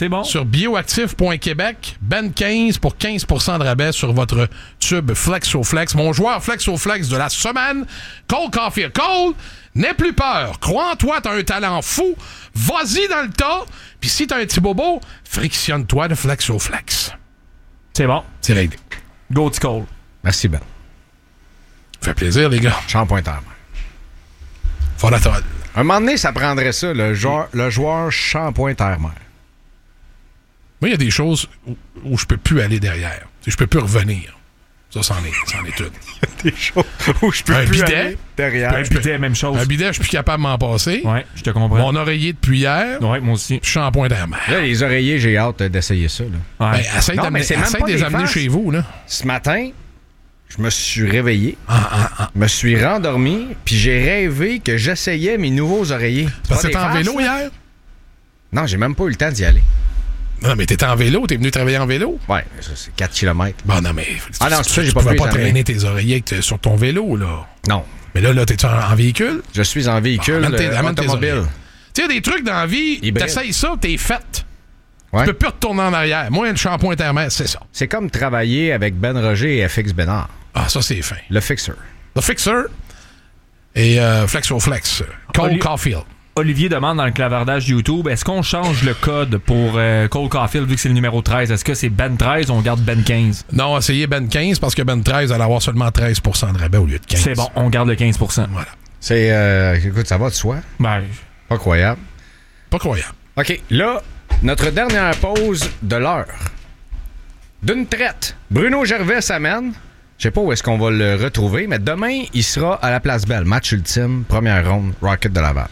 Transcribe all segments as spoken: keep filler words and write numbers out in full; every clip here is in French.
C'est bon. Sur bioactif point québec. Ben quinze pour quinze pour cent de rabais sur votre tube Flexoflex. Mon joueur Flexoflex de la semaine, Cole Caulfield. Cole, n'aie plus peur. Crois en toi, t'as un talent fou. Vas-y dans le tas. Puis si t'as un petit bobo, frictionne-toi de Flexoflex. C'est bon. C'est réglé. Go to Cole. Merci, Ben. Fait plaisir, les gars. Shampoing terre. Faut l'attendre. Un moment donné, ça prendrait ça, le joueur, le joueur shampoing terre-mer. Moi, il y a des choses où, où je peux plus aller derrière. Je peux plus revenir. Ça, c'en est, c'en est tout. Il y a des choses où je peux un plus bidet, aller derrière. Un bidet, même chose. Un bidet, je suis plus capable de m'en passer. Ouais, je te comprends. Mon oreiller depuis hier. Ouais, moi aussi. Shampoing terre-mer. Là, les oreillers, j'ai hâte d'essayer ça. Là. Ben, Ouais. essaye Non, d'amener- mais c'est même essaye pas de les des amener faces. chez vous, là. Ce matin, je me suis réveillé, Ah, ah, ah. me suis rendormi, puis j'ai rêvé que j'essayais mes nouveaux oreillers. Parce que Pas t'étais des en faces, vélo là? hier? Non, j'ai même pas eu le temps d'y aller. Non, mais t'étais en vélo, t'es venu travailler en vélo? Ouais, ça, c'est quatre kilomètres. Bon, non, mais. Ah non, c'est tu, ça, j'ai tu pas pouvais pu pas les amener. traîner tes oreillers avec t- sur ton vélo, là. Non. Mais là, là, t'es-tu en, en véhicule? Je suis en véhicule Bon, amène tes- euh, amène tes automobile. oreillers. Tu sais, des trucs dans la vie, Hybride. t'essayes ça, t'es fait. Ouais. Tu peux plus retourner en arrière. Moi, le shampoing terre-mer, c'est ça. C'est comme travailler avec Ben Roger et F X Bénard. Ah, ça, c'est fin. Le fixer. Le Fixer et euh, Flexoflex. Cole Oli- Caulfield. Olivier demande dans le clavardage YouTube, est-ce qu'on change le code pour euh, Cole Caulfield vu que c'est le numéro treize? Est-ce que c'est Ben treize ou on garde Ben quinze? Non, essayez Ben quinze parce que Ben treize allait avoir seulement treize pour cent de rabais au lieu de quinze. C'est bon, on garde le quinze pour cent. Voilà. C'est. Euh, écoute, ça va de soi. Ben, Pas croyable. Pas croyable. OK, là, notre dernière pause de l'heure. D'une traite, Bruno Gervais s'amène. Je sais pas où est-ce qu'on va le retrouver, mais demain, il sera à la Place Belle. Match ultime, première ronde, Rocket de Laval.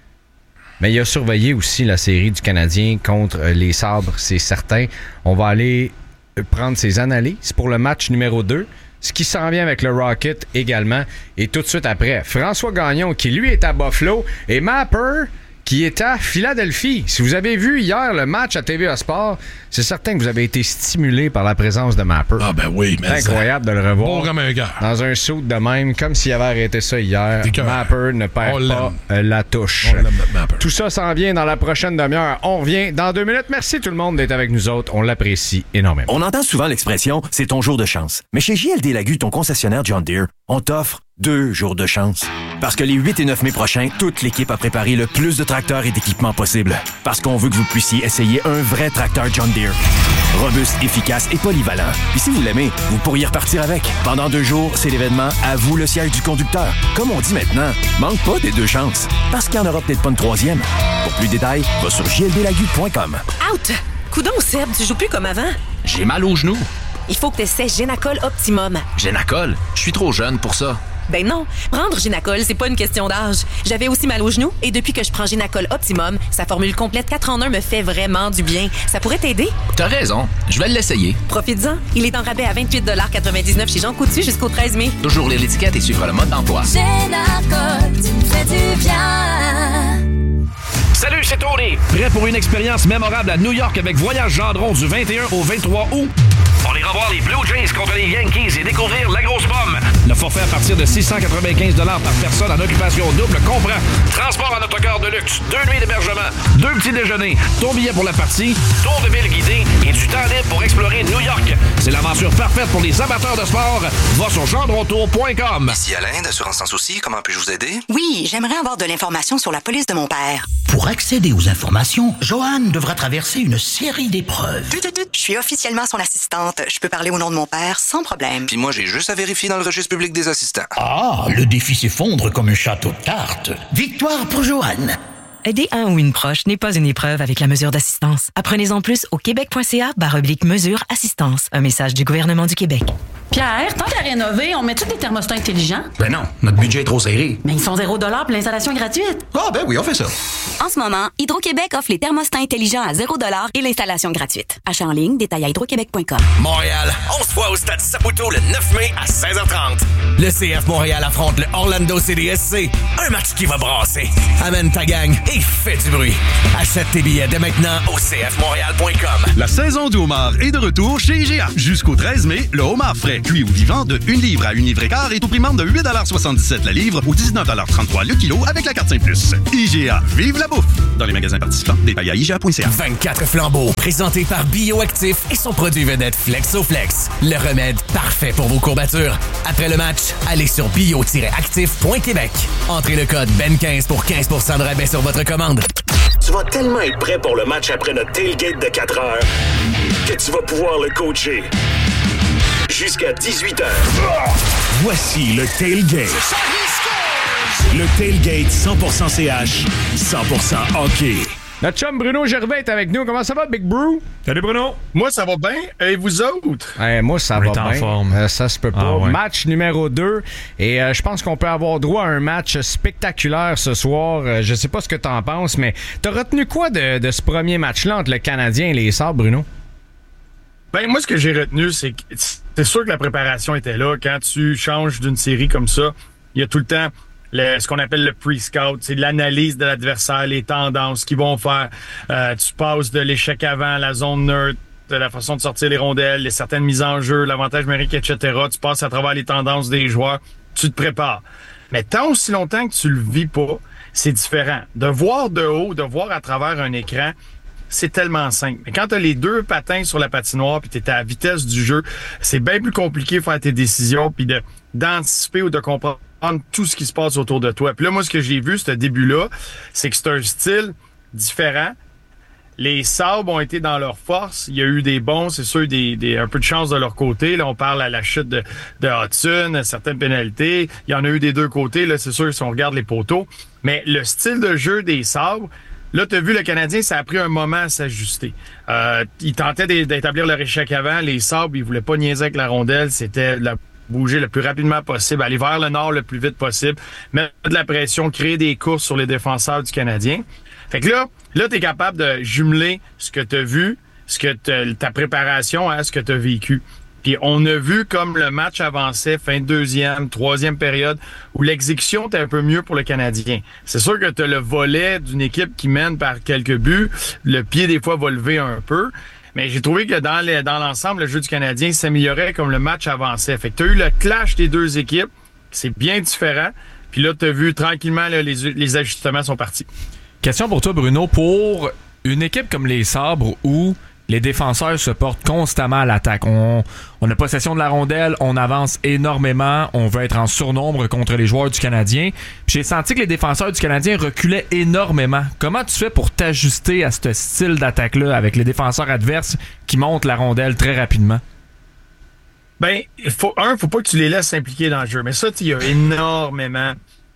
Mais il a surveillé aussi la série du Canadien contre euh, les Sabres, c'est certain. On va aller euh, prendre ses analyses pour le match numéro deux. Ce qui s'en vient avec le Rocket également. Et tout de suite après, François Gagnon qui lui est à Buffalo et Mapper qui est à Philadelphie. Si vous avez vu hier le match à T V A Sport, c'est certain que vous avez été stimulé par la présence de Mapper. Ah ben oui, mais C'est incroyable de le revoir. Beau comme un gars. Dans un saut de même, comme s'il avait arrêté ça hier. T'es cœur. Mapper ne perd On pas l'aime. euh, la touche. On l'aime, notre Mapper. Tout ça s'en vient dans la prochaine demi-heure. On revient dans deux minutes. Merci tout le monde d'être avec nous autres. On l'apprécie énormément. On entend souvent l'expression « c'est ton jour de chance ». Mais chez J L D Lagu, ton concessionnaire John Deere, on t'offre deux jours de chance. Parce que les huit et neuf mai prochains, toute l'équipe a préparé le plus de tracteurs et d'équipements possible. Parce qu'on veut que vous puissiez essayer un vrai tracteur John Deere. Robuste, efficace et polyvalent. Puis si vous l'aimez, vous pourriez repartir avec. Pendant deux jours, c'est l'événement « À vous le siège du conducteur ». Comme on dit maintenant, manque pas des deux chances. Parce qu'il n'y en aura peut-être pas une troisième. Pour plus de détails, va sur j l d lagu point com. Out! Coudon, Seb, tu joues plus comme avant. J'ai mal aux genoux. Il faut que tu essaies Génacol Optimum. Génacol, je suis trop jeune pour ça. Ben non, prendre Génacol, c'est pas une question d'âge. J'avais aussi mal aux genoux et depuis que je prends Génacol Optimum, sa formule complète quatre en un me fait vraiment du bien. Ça pourrait t'aider? T'as raison, je vais l'essayer. Profites-en. Il est en rabais à vingt-huit quatre-vingt-dix-neuf chez Jean Coutu jusqu'au treize mai. Toujours lire l'étiquette et suivre le mode d'emploi. Génacol, tu me fais du bien. Salut, c'est Tony. Prêt pour une expérience mémorable à New York avec Voyage Gendron du vingt et un au vingt-trois août? On ira voir les Blue Jays contre les Yankees et découvrir la grosse pomme. Le forfait à partir de six cent quatre-vingt-quinze dollars par personne en occupation double comprend transport en autocar de luxe, deux nuits d'hébergement, deux petits déjeuners, ton billet pour la partie, tour de ville guidé et du temps libre pour explorer New York. C'est l'aventure parfaite pour les amateurs de sport. Va sur gendrontour point com. Ici Alain d'Assurance Sans Souci, comment puis-je vous aider? Oui, j'aimerais avoir de l'information sur la police de mon père. Pour accéder aux informations, Joanne devra traverser une série d'épreuves. Je suis officiellement son assistante. Je peux parler au nom de mon père sans problème. Puis moi, j'ai juste à vérifier dans le registre public des assistants. Ah, le défi s'effondre comme un château de cartes. Victoire pour Joanne. Aider un ou une proche n'est pas une épreuve avec la mesure d'assistance. Apprenez-en plus au québec.ca barre oblique mesure assistance. Un message du gouvernement du Québec. Pierre, tant qu'à rénover, on met tous des thermostats intelligents? Ben non, notre budget est trop serré. Mais ils sont zéro dollar pour l'installation gratuite. Ah ben oui, on fait ça. En ce moment, Hydro-Québec offre les thermostats intelligents à zéro dollar et l'installation gratuite. Achat en ligne, détail à hydroquebec point com. Montréal, on se voit au Stade Saputo le neuf mai à seize heures trente. Le C F Montréal affronte le Orlando C D S C. Un match qui va brasser. Amène ta gang et fais du bruit. Achète tes billets dès maintenant au c f montréal point com. La saison du homard est de retour chez I G A. Jusqu'au treize mai, le homard frais poulet cuit ou vivant de une livre à une livre et quart est au prix membre de huit soixante-dix-sept la livre ou dix-neuf trente-trois le kilo avec la carte Saint Plus. I G A, vive la bouffe! Dans les magasins participants, détails à I G A point C A. vingt-quatre flambeaux, présenté par Bioactif et son produit vedette Flexoflex. Le remède parfait pour vos courbatures. Après le match, allez sur bio tiret actif point québec. Entrez le code B E N quinze pour quinze pour cent de rabais sur votre commande. Tu vas tellement être prêt pour le match après notre tailgate de quatre heures que tu vas pouvoir le coacher jusqu'à dix-huit heures. Voici le tailgate. Le tailgate cent pour cent C H, cent pour cent hockey. Notre chum Bruno Gervais est avec nous. Comment ça va, Big Brew? Salut, Bruno. Moi, ça va bien. Et vous autres? Hey, moi, ça On va est en bien. forme. Euh, ça se peut pas. Ah, ouais. Match numéro deux. Et euh, je pense qu'on peut avoir droit à un match spectaculaire ce soir. Euh, je sais pas ce que t'en penses, mais t'as retenu quoi de, de ce premier match-là entre le Canadien et les Sabres, Bruno? Ben, moi, ce que j'ai retenu, c'est que c'est sûr que la préparation était là. Quand tu changes d'une série comme ça, il y a tout le temps Le, ce qu'on appelle le pre-scout, c'est l'analyse de l'adversaire, les tendances qu'ils vont faire. Euh, tu passes de l'échec avant, la zone neutre, de la façon de sortir les rondelles, les certaines mises en jeu, l'avantage numérique, et cetera. Tu passes à travers les tendances des joueurs, tu te prépares. Mais tant aussi longtemps que tu le vis pas, c'est différent. De voir de haut, de voir à travers un écran, c'est tellement simple. Mais quand tu as les deux patins sur la patinoire puis tu es à la vitesse du jeu, c'est bien plus compliqué de faire tes décisions puis de d'anticiper ou de comprendre tout ce qui se passe autour de toi. Puis là, moi, ce que j'ai vu, ce début-là, c'est que c'est un style différent. Les Sabres ont été dans leur force. Il y a eu des bons, c'est sûr, des, des un peu de chance de leur côté. Là, on parle à la chute de, de Hudson, certaines pénalités. Il y en a eu des deux côtés. Là, c'est sûr, si on regarde les poteaux. Mais le style de jeu des Sabres, là, tu as vu, le Canadien, ça a pris un moment à s'ajuster. Euh, ils tentaient d'établir leur échec avant. Les Sabres, ils voulaient pas niaiser avec la rondelle. C'était la bouger le plus rapidement possible, aller vers le nord le plus vite possible, mettre de la pression, créer des courses sur les défenseurs du Canadien. Fait que là, là, tu es capable de jumeler ce que tu as vu, ce que t'as, ta préparation à ce que tu as vécu. Puis on a vu comme le match avançait, fin de deuxième, troisième période, où l'exécution était un peu mieux pour le Canadien. C'est sûr que tu as le volet d'une équipe qui mène par quelques buts, le pied des fois va lever un peu, mais j'ai trouvé que dans, les, dans l'ensemble, le jeu du Canadien s'améliorait comme le match avançait. Fait que tu as eu le clash des deux équipes, c'est bien différent, puis là, tu as vu tranquillement, là, les, les ajustements sont partis. Question pour toi, Bruno. Pour une équipe comme les Sabres où les défenseurs se portent constamment à l'attaque, on, on a possession de la rondelle, on avance énormément, on veut être en surnombre contre les joueurs du Canadien. Puis j'ai senti que les défenseurs du Canadien reculaient énormément. Comment tu fais pour t'ajuster à ce style d'attaque-là avec les défenseurs adverses qui montent la rondelle très rapidement? Ben, faut, un, faut pas que tu les laisses s'impliquer dans le jeu. Mais ça, il y a énormément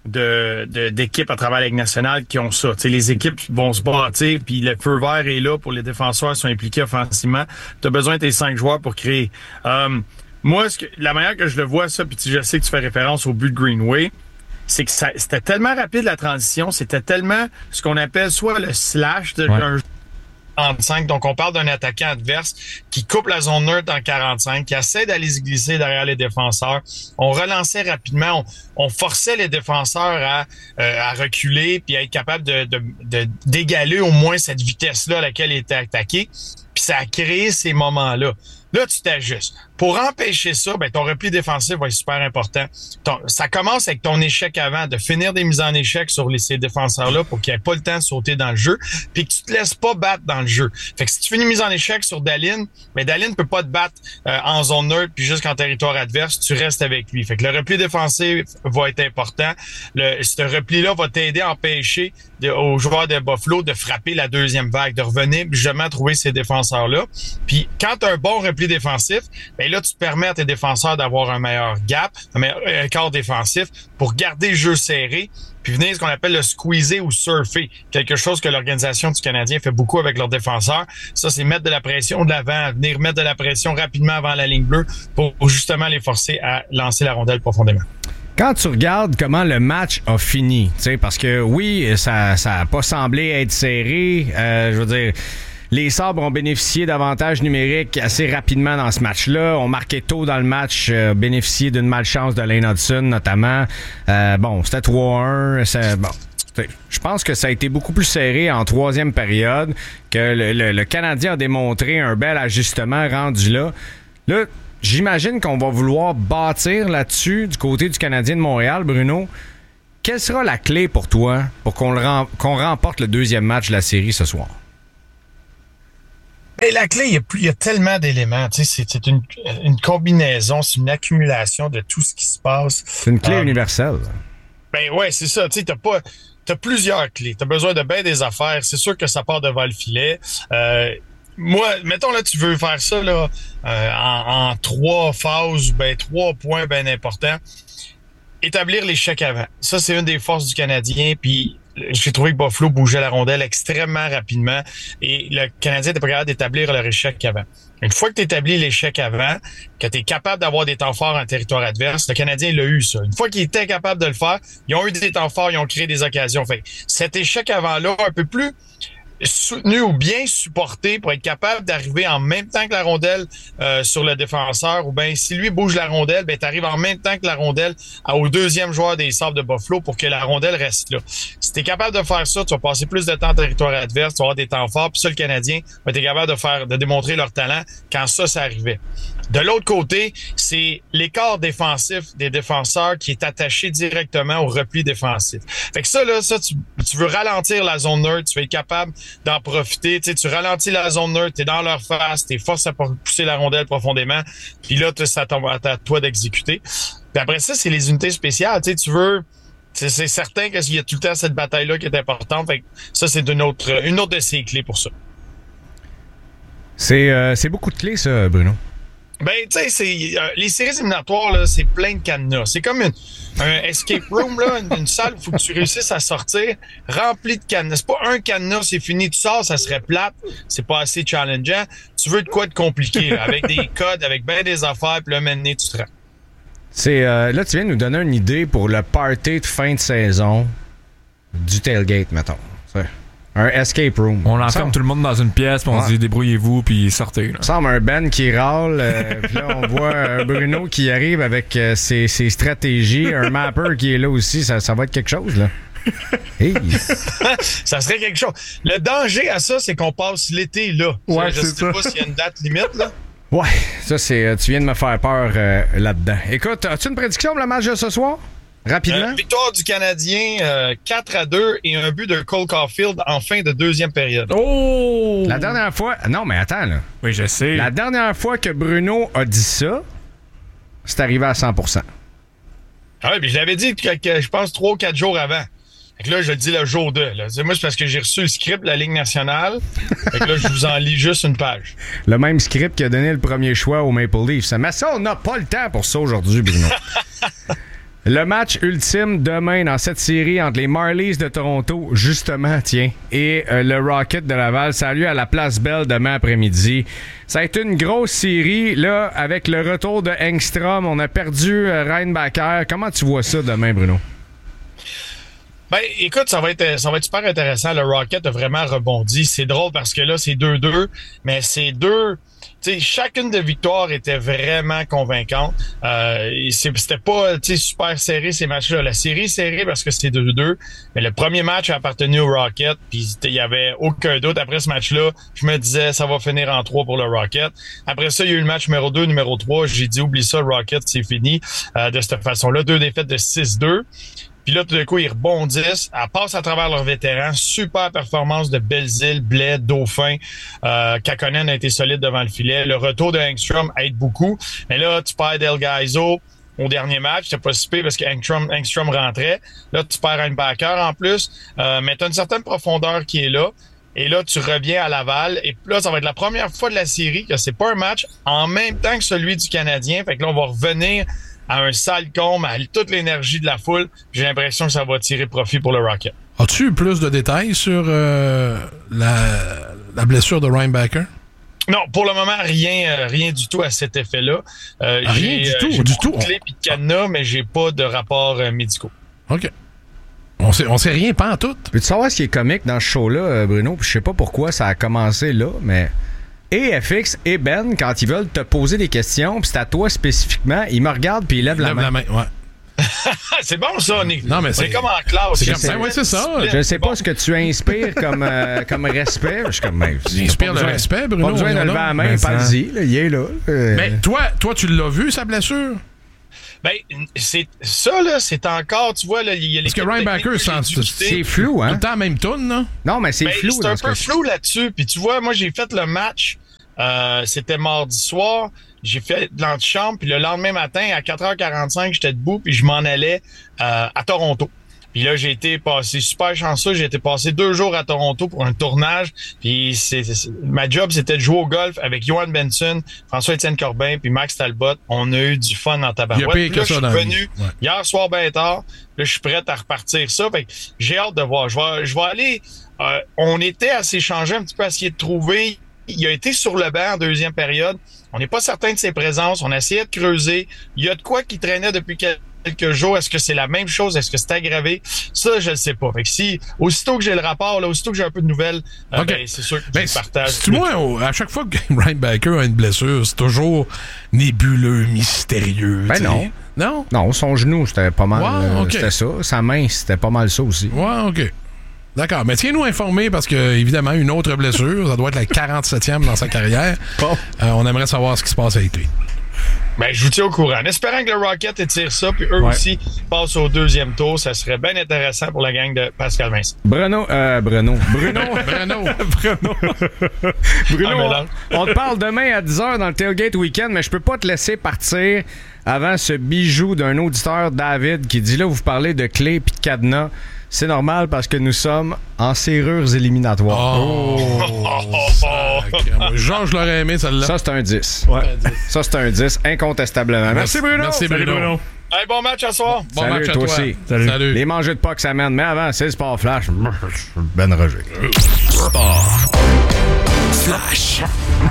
de, de d'équipes à travers la Ligue nationale qui ont ça. T'sais, les équipes vont se bâtir, puis le feu vert est là pour les défenseurs sont impliqués offensivement. Tu as besoin de tes cinq joueurs pour créer. Euh, moi, ce que, la manière que je le vois, ça, puis je sais que tu fais référence au but de Greenway, c'est que ça, c'était tellement rapide la transition, c'était tellement ce qu'on appelle soit le slash de ouais. un quarante-cinq, donc on parle d'un attaquant adverse qui coupe la zone neutre en quarante-cinq, qui essaie d'aller se glisser derrière les défenseurs. On relançait rapidement, on, on forçait les défenseurs à, euh, à reculer puis à être capable de, de, de, d'égaler au moins cette vitesse-là à laquelle il était attaqué. Puis ça a créé ces moments-là. Là, tu t'ajustes. Pour empêcher ça, ben, ton repli défensif va être super important. Ton, ça commence avec ton échec avant, de finir des mises en échec sur les, ces défenseurs-là pour qu'ils n'aient pas le temps de sauter dans le jeu, puis que tu te laisses pas battre dans le jeu. Fait que si tu fais une mise en échec sur Dahlin, ben Dahlin ne peut pas te battre euh, en zone neutre puis jusqu'en territoire adverse, tu restes avec lui. Fait que le repli défensif va être important. Le, ce repli-là va t'aider à empêcher de, aux joueurs de Buffalo de frapper la deuxième vague, de revenir justement trouver ces défenseurs-là. Puis quand tu as un bon repli défensif, ben là, tu te permets à tes défenseurs d'avoir un meilleur gap, un meilleur écart défensif pour garder le jeu serré, puis venir ce qu'on appelle le squeezer ou surfer. Quelque chose que l'organisation du Canadien fait beaucoup avec leurs défenseurs. Ça, c'est mettre de la pression de l'avant, venir mettre de la pression rapidement avant la ligne bleue pour justement les forcer à lancer la rondelle profondément. Quand tu regardes comment le match a fini, tu sais, parce que oui, ça ça a pas semblé être serré, euh, je veux dire... Les Sabres ont bénéficié d'avantages numériques assez rapidement dans ce match-là. On marquait tôt dans le match, euh, bénéficié d'une malchance de Lane Hudson notamment. Euh, bon, c'était trois un. C'est, bon, je pense que ça a été beaucoup plus serré en troisième période, que le, le, le Canadien a démontré un bel ajustement rendu là. Là, j'imagine qu'on va vouloir bâtir là-dessus du côté du Canadien de Montréal, Bruno. Quelle sera la clé pour toi pour qu'on, le rem- qu'on remporte le deuxième match de la série ce soir? Et la clé, il y a, plus, il y a tellement d'éléments. Tu sais, c'est, c'est une, une combinaison, c'est une accumulation de tout ce qui se passe. C'est une clé euh, universelle. Ben ouais, c'est ça. Tu sais, t'as pas, t'as plusieurs clés. T'as besoin de bien des affaires. C'est sûr que ça part devant le filet. Euh, moi, mettons là, tu veux faire ça là euh, en, en trois phases, ben trois points bien importants. Établir l'échec avant. Ça, c'est une des forces du Canadien. Puis j'ai trouvé que Buffalo bougeait la rondelle extrêmement rapidement et le Canadien était pas capable d'établir leur échec avant. Une fois que tu établis l'échec avant, que tu es capable d'avoir des temps forts en territoire adverse, le Canadien l'a eu, ça. Une fois qu'il était capable de le faire, ils ont eu des temps forts, ils ont créé des occasions. Fait cet échec avant-là, un peu plus soutenu ou bien supporté pour être capable d'arriver en même temps que la rondelle euh, sur le défenseur, ou bien si lui bouge la rondelle, ben t'arrives en même temps que la rondelle au deuxième joueur des Sabres de Buffalo pour que la rondelle reste là. Si t'es capable de faire ça, tu vas passer plus de temps en territoire adverse, tu vas avoir des temps forts, puis ça, le Canadien va être capable de faire, de démontrer leur talent quand ça, ça arrivait. De l'autre côté, c'est l'écart défensif des défenseurs qui est attaché directement au repli défensif. Fait que ça, là, ça, tu, tu veux ralentir la zone neutre, tu vas être capable d'en profiter. Tu sais, tu ralentis la zone neutre, t'es dans leur face, t'es force à pousser la rondelle profondément, puis là, ça tombe à toi d'exécuter. Puis après ça, c'est les unités spéciales. Tu sais, tu veux... C'est, c'est certain qu'il y a tout le temps cette bataille-là qui est importante. Fait que ça, c'est une autre, une autre de ces clés pour ça. C'est, euh, c'est beaucoup de clés, ça, Bruno. Ben, tu sais, c'est euh, les séries éliminatoires, là, c'est plein de cadenas. C'est comme une, un escape room, là, une, une salle où il faut que tu réussisses à sortir rempli de cadenas. C'est pas un cadenas, c'est fini, tu sors, ça serait plate, c'est pas assez challengeant. Tu veux de quoi de compliqué, là, avec des codes, avec bien des affaires, puis là, maintenant, tu te rends. C'est, euh, là, tu viens de nous donner une idée pour le party de fin de saison du tailgate, mettons. C'est un escape room. On enferme tout le monde dans une pièce, puis on ouais. se dit débrouillez-vous, puis sortez. Ça semble un Ben qui râle, euh, puis là, on voit euh, Bruno qui arrive avec euh, ses, ses stratégies, un mapper qui est là aussi. Ça, ça va être quelque chose, là. Hey. Ça serait quelque chose. Le danger à ça, c'est qu'on passe l'été là. Ouais, je c'est sais ça. pas s'il y a une date limite, là. Ouais, ça, c'est. Tu viens de me faire peur euh, là-dedans. Écoute, as-tu une prédiction pour le match de ce soir? Rapidement. Euh, victoire du Canadien euh, quatre à deux et un but de Cole Caulfield en fin de deuxième période. Oh! La dernière fois... Non, mais attends, là. Oui, je sais. La dernière fois que Bruno a dit ça, c'est arrivé à cent pour cent. Ah oui, puis je l'avais dit, que, que, je pense, trois ou quatre jours avant. Fait que là, je le dis le jour deux. Là. Moi, c'est parce que j'ai reçu le script de la Ligue nationale. Fait que là, je vous en lis juste une page. Le même script qui a donné le premier choix au Maple Leafs. Mais ça, on n'a pas le temps pour ça aujourd'hui, Bruno. Le match ultime demain dans cette série entre les Marlies de Toronto, justement, tiens, et euh, le Rocket de Laval. Salut à la Place Belle demain après-midi. Ça a été une grosse série, là, avec le retour de Engstrom. On a perdu euh, Reinbacher. Comment tu vois ça demain, Bruno? Ben, écoute, ça va être ça va être super intéressant. Le Rocket a vraiment rebondi. C'est drôle parce que là, c'est deux deux, mais c'est deux... Tu sais, chacune des victoires était vraiment convaincante. Euh, c'était pas, tu sais, super serré ces matchs-là. La série est serrée parce que c'était deux deux, mais le premier match a appartenu au Rocket, puis il y avait aucun doute. Après ce match-là, je me disais, ça va finir en trois pour le Rocket. Après ça, il y a eu le match numéro deux, numéro trois. J'ai dit, oublie ça, le Rocket, c'est fini euh, de cette façon-là. Deux défaites de six deux. Puis là, tout d'un coup, ils rebondissent. Elle passe à travers leurs vétérans. Super performance de Belzile, Blais, Dauphin. Euh, Kakkonen a été solide devant le filet. Le retour de Engstrom aide beaucoup. Mais là, tu perds Del Gaizo au dernier match. C'était pas si pire parce que Engstrom, Engstrom rentrait. Là, tu perds un backer en plus. Euh, mais tu as une certaine profondeur qui est là. Et là, tu reviens à Laval. Et là, ça va être la première fois de la série que c'est pas un match en même temps que celui du Canadien. Fait que là, on va revenir à un sale comble, à toute l'énergie de la foule. J'ai l'impression que ça va tirer profit pour le Rocket. As-tu eu plus de détails sur euh, la, la blessure de Reinbacher? Non, pour le moment, rien euh, rien du tout à cet effet-là. Euh, ah, rien j'ai, du tout, euh, j'ai du beaucoup tout. de clés et de cadenas, mais j'ai pas de rapports euh, médicaux. OK. On sait, on sait rien, pas en tout. Peux-tu savoir ce qui est comique dans ce show-là, Bruno? Puis je sais pas pourquoi ça a commencé là, mais... Et F X et Ben, quand ils veulent te poser des questions, puis c'est à toi spécifiquement, ils me regardent puis ils lèvent la Lève main. la main, ouais. C'est bon, ça. On est, non, mais on c'est est comme en classe. C'est comme ça, oui, c'est ça. Je ne sais pas ce que tu inspires comme, euh, comme respect. Je suis comme même. J'inspire le respect, Bruno. Pas besoin de lever la main, pas-y. Il est là. Euh... Mais toi, toi, tu l'as vu, sa blessure? Ben, c'est ça, là, c'est encore, tu vois, là, il y a les. Parce que Ryan Backer, c'est flou, hein? Tout le temps, même tune, non? Non, mais c'est ben, flou. C'est un peu flou là-dessus. Puis tu vois, moi, j'ai fait le match. Euh, c'était mardi soir. J'ai fait de l'antichambre. Puis le lendemain matin, à quatre heures quarante-cinq, j'étais debout. Puis je m'en allais euh, à Toronto. Puis là, j'ai été passé super chanceux. J'ai été passé deux jours à Toronto pour un tournage. Puis c'est, c'est, ma job, c'était de jouer au golf avec Johan Benson, François-Étienne Corbin, puis Max Talbot. On a eu du fun en tabarouette. Puis là, je suis venu ouais. hier soir bien tard. Là, je suis prêt à repartir ça. Fait que j'ai hâte de voir. Je vais, je vais aller... Euh, on était à s'échanger un petit peu, à essayer de trouver... Il a été sur le banc en deuxième période. On n'est pas certain de ses présences. On a essayé de creuser. Il y a de quoi qui traînait depuis quelques jours. Est-ce que c'est la même chose? Est-ce que c'est aggravé? Ça, je ne sais pas. Fait que si, aussitôt que j'ai le rapport, là, aussitôt que j'ai un peu de nouvelles, euh, okay. ben, c'est sûr que ben, je partage. C'est moi, à chaque fois que Ryan Backer a une blessure, c'est toujours nébuleux, mystérieux. Ben non. Non? Non, son genou, c'était pas mal. Ouais, euh, okay. C'était ça. Sa main, c'était pas mal ça aussi. Ouais, OK. D'accord, mais tiens-nous informés parce que, évidemment, une autre blessure, ça doit être la quarante-septième dans sa carrière. Oh. Euh, on aimerait savoir ce qui se passe avec lui. Ben, je vous tiens au courant. En espérant que le Rocket étire ça, puis eux ouais. aussi passent au deuxième tour, ça serait bien intéressant pour la gang de Pascal Vincent. Bruno, euh, Bruno, Bruno, Bruno, Bruno, Bruno, ah, on, on te parle demain à dix heures dans le Tailgate Weekend, mais je peux pas te laisser partir avant ce bijou d'un auditeur, David, qui dit là, vous parlez de clés puis de cadenas. C'est normal parce que nous sommes en serrures éliminatoires. Oh! oh Jean, je l'aurais aimé, celle-là. Ça, c'est un dix. Ouais. Ça, c'est un dix, incontestablement. Merci, Bruno. Merci, Bruno. Salut, Bruno. Hey, bon match à soir. Bon Salut, match à toi toi. aussi. Salut. Salut. Les mangeux de Pâques s'amènent. Mais avant, c'est le Sport Flash. Ben Roger. Sport Flash.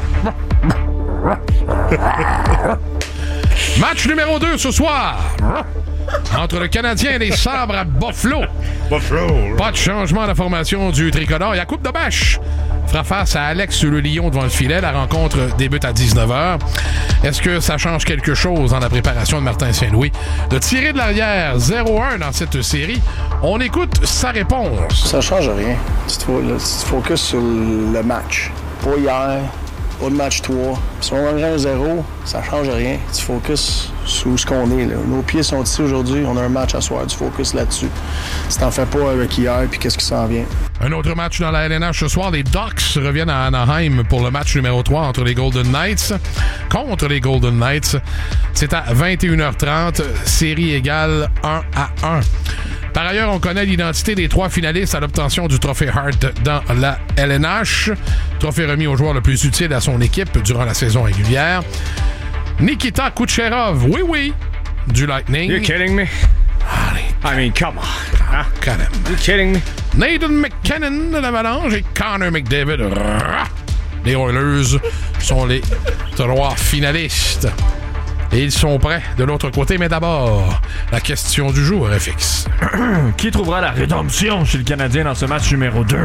Match numéro deux ce soir. Entre le Canadien et les Sabres à Buffalo. Buffalo. Pas de changement de la formation du tricolore. Il y a coupe de bâche. Fera face à Alex le Lion devant le filet. La rencontre débute à dix-neuf heures. Est-ce que ça change quelque chose dans la préparation de Martin Saint-Louis de tirer de l'arrière zéro un dans cette série? On écoute sa réponse. Ça change rien. Tu te, là, tu te focuses sur le match. Pas hier, pas le match trois. Si on gagnerait un zéro, ça change rien. Tu focuses sur ce qu'on est. Là. Nos pieds sont ici aujourd'hui. On a un match à soir. Tu focuses là-dessus. Si t'en fais pas avec hier, puis qu'est-ce qui s'en vient? Un autre match dans la L N H ce soir. Les Ducks reviennent à Anaheim pour le match numéro trois entre les Golden Knights. Contre les Golden Knights. C'est à vingt et une heures trente. Série égale un à un. Par ailleurs, on connaît l'identité des trois finalistes à l'obtention du trophée Hart dans la L N H. Trophée remis au joueur le plus utile à son équipe durant la saison régulière. Nikita Kucherov, oui, oui, du Lightning. You're kidding me? I mean, come on. Ah, quand même. You're kidding me? Nathan McKinnon de l'Avalanche et Connor McDavid. Les Oilers sont les trois finalistes. Et ils sont prêts de l'autre côté, mais d'abord, la question du jour est fixe. Qui trouvera la rédemption chez le Canadien dans ce match numéro deux?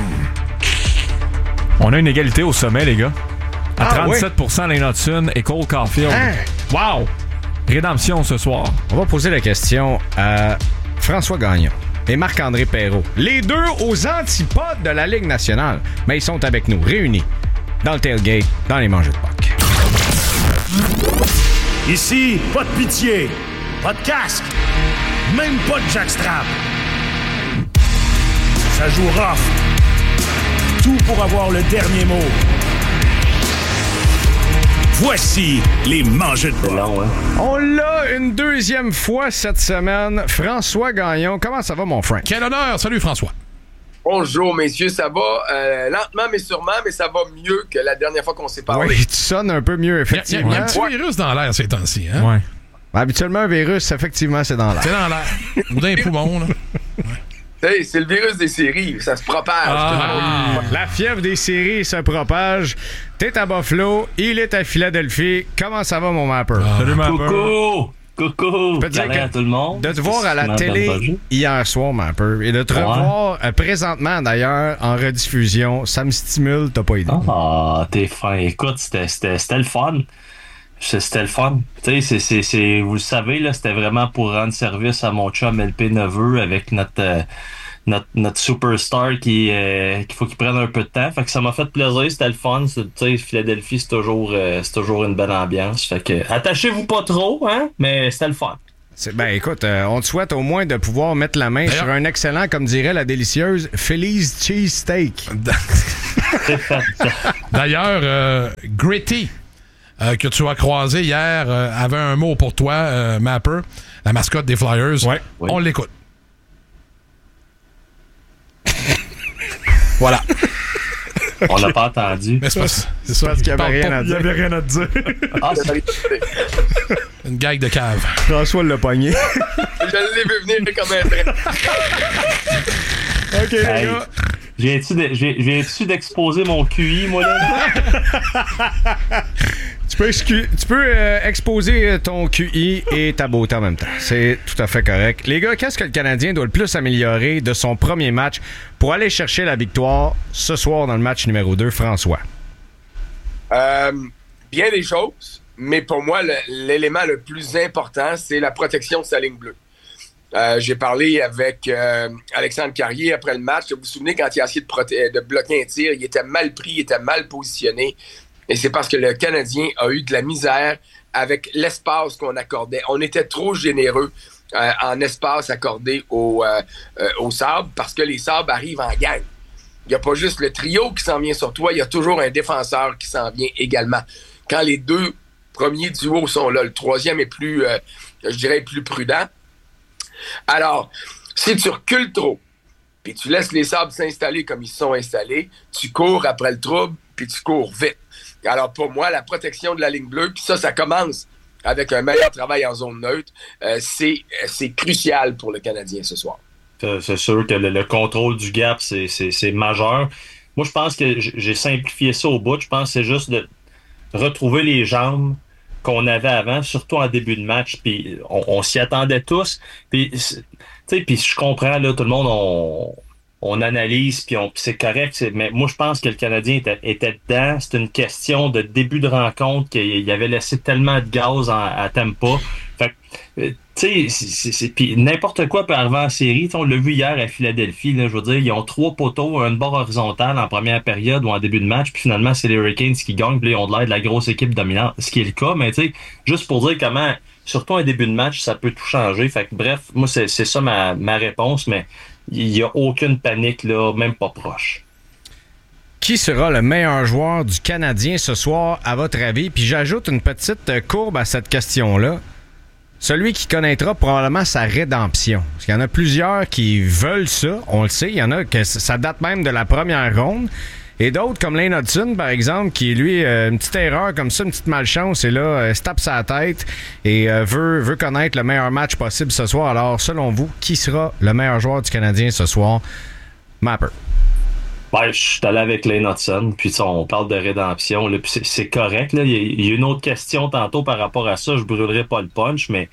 On a une égalité au sommet, les gars. À ah, trente-sept pour cent, oui. Lane Hudson et Cole Caulfield. Hein? Wow! Rédemption ce soir. On va poser la question à François Gagnon et Marc-André Perrault. Les deux aux antipodes de la Ligue nationale. Mais ils sont avec nous, réunis, dans le tailgate, dans les mangeux de Pâques. Ici, pas de pitié, pas de casque, même pas de jackstrap. Ça joue rough. Tout pour avoir le dernier mot. Voici les mangeux de Pâques. Hein? On l'a une deuxième fois cette semaine. François Gagnon, comment ça va, mon Frank? Quel honneur! Salut, François. Bonjour, messieurs, ça va euh, lentement mais sûrement, mais ça va mieux que la dernière fois qu'on s'est parlé. Oui, tu sonnes un peu mieux, effectivement. Il y a, il y a un petit ouais. virus dans l'air ces temps-ci, hein? Ouais. Habituellement, un virus, effectivement, c'est dans l'air. C'est dans l'air. Ou dans les poumons, là. Ouais. Hey, c'est le virus des séries, ça se propage. Ah, la fièvre des séries se propage. T'es à Buffalo, il est à Philadelphie. Comment ça va, mon mapper? Ah. Salut, mapper. Coucou! Coucou! Je peux te dire que à tout le monde. De te voir à la télé hier soir, Mapper, et de te ouais. revoir euh, présentement, d'ailleurs, en rediffusion, ça me stimule, t'as pas idée. Ah, t'es fin. Écoute, c'était, c'était, c'était le fun. c'était le fun. Tu sais, c'est, c'est, c'est, vous le savez, là, c'était vraiment pour rendre service à mon chum L P Neveu avec notre, euh, notre, notre superstar qui, euh, qu'il faut qu'il prenne un peu de temps. Fait que ça m'a fait plaisir, c'était le fun. Tu sais, Philadelphie, c'est toujours, euh, c'est toujours une belle ambiance. Fait que, attachez-vous pas trop, hein, mais c'était le fun. C'est, ben écoute, euh, on te souhaite au moins de pouvoir mettre la main D'ailleurs, sur un excellent, comme dirait la délicieuse, Philly's Cheesesteak. D'ailleurs, euh, Gritty, euh, que tu as croisé hier, euh, avait un mot pour toi, euh, Mapper, la mascotte des Flyers. Ouais. On oui. l'écoute. Voilà. On l'a pas entendu. Mais c'est, pas, c'est ça. Parce qu'il n'y avait rien à dire. Il n'y avait rien à dire. Ah, c'est... Une gag de cave. François l'a pogné. Je l'ai vu venir comme un train. OK, hey, les gars. Viens-tu, de, viens-tu d'exposer mon Q I, moi, là? Tu peux, excu- tu peux euh, exposer ton Q I et ta beauté en même temps. C'est tout à fait correct. Les gars, qu'est-ce que le Canadien doit le plus améliorer de son premier match pour aller chercher la victoire ce soir dans le match numéro deux, François? Euh, bien des choses, mais pour moi, le, l'élément le plus important, c'est la protection de sa ligne bleue. Euh, j'ai parlé avec euh, Alexandre Carrier après le match. Vous vous souvenez, quand il a essayé de, proté- de bloquer un tir, il était mal pris, il était mal positionné. Et c'est parce que le Canadien a eu de la misère avec l'espace qu'on accordait. On était trop généreux euh, en espace accordé au, euh, euh, au Sabres parce que les Sabres arrivent en gang. Il n'y a pas juste le trio qui s'en vient sur toi, il y a toujours un défenseur qui s'en vient également. Quand les deux premiers duos sont là, le troisième est plus, euh, je dirais, plus prudent. Alors, si tu recules trop, puis tu laisses les Sabres s'installer comme ils se sont installés, tu cours après le trouble, puis tu cours vite. Alors, pour moi, la protection de la ligne bleue, puis ça, ça commence avec un meilleur travail en zone neutre, euh, c'est, c'est crucial pour le Canadien ce soir. C'est sûr que le, le contrôle du gap, c'est, c'est, c'est majeur. Moi, je pense que j'ai simplifié ça au bout. Je pense que c'est juste de retrouver les jambes qu'on avait avant, surtout en début de match, puis on, on s'y attendait tous. Puis, tu sais, puis je comprends, là, tout le monde, on, on analyse, puis on, c'est correct, c'est, mais moi, je pense que le Canadien était, était dedans. C'est une question de début de rencontre qu'il avait laissé tellement de gaz en, à Tampa. Fait que, tu sais, c'est, c'est, c'est, puis n'importe quoi peut arriver en série. T'sais, on l'a vu hier à Philadelphie, là, je veux dire, ils ont trois poteaux, une barre horizontale en première période ou en début de match, puis finalement, c'est les Hurricanes qui gagnent, puis là, ils ont de l'air de la grosse équipe dominante, ce qui est le cas, mais tu sais, juste pour dire comment, surtout un début de match, ça peut tout changer. Fait que bref, moi, c'est, c'est ça ma, ma réponse, mais il n'y a aucune panique, là, même pas proche. Qui sera le meilleur joueur du Canadien ce soir, à votre avis? Puis j'ajoute une petite courbe à cette question-là. Celui qui connaîtra probablement sa rédemption. Parce qu'il y en a plusieurs qui veulent ça, on le sait. Il y en a que ça date même de la première ronde. Et d'autres, comme Lane Hudson, par exemple, qui, lui, euh, une petite erreur comme ça, une petite malchance, et là, euh, se tape sa tête et euh, veut, veut connaître le meilleur match possible ce soir. Alors, selon vous, qui sera le meilleur joueur du Canadien ce soir? Mapper. Ouais, je suis allé avec Lane Hudson, puis on parle de rédemption, là, puis c'est, c'est correct. Là. Il, y a, il y a une autre question tantôt par rapport à ça, je brûlerai pas le punch, mais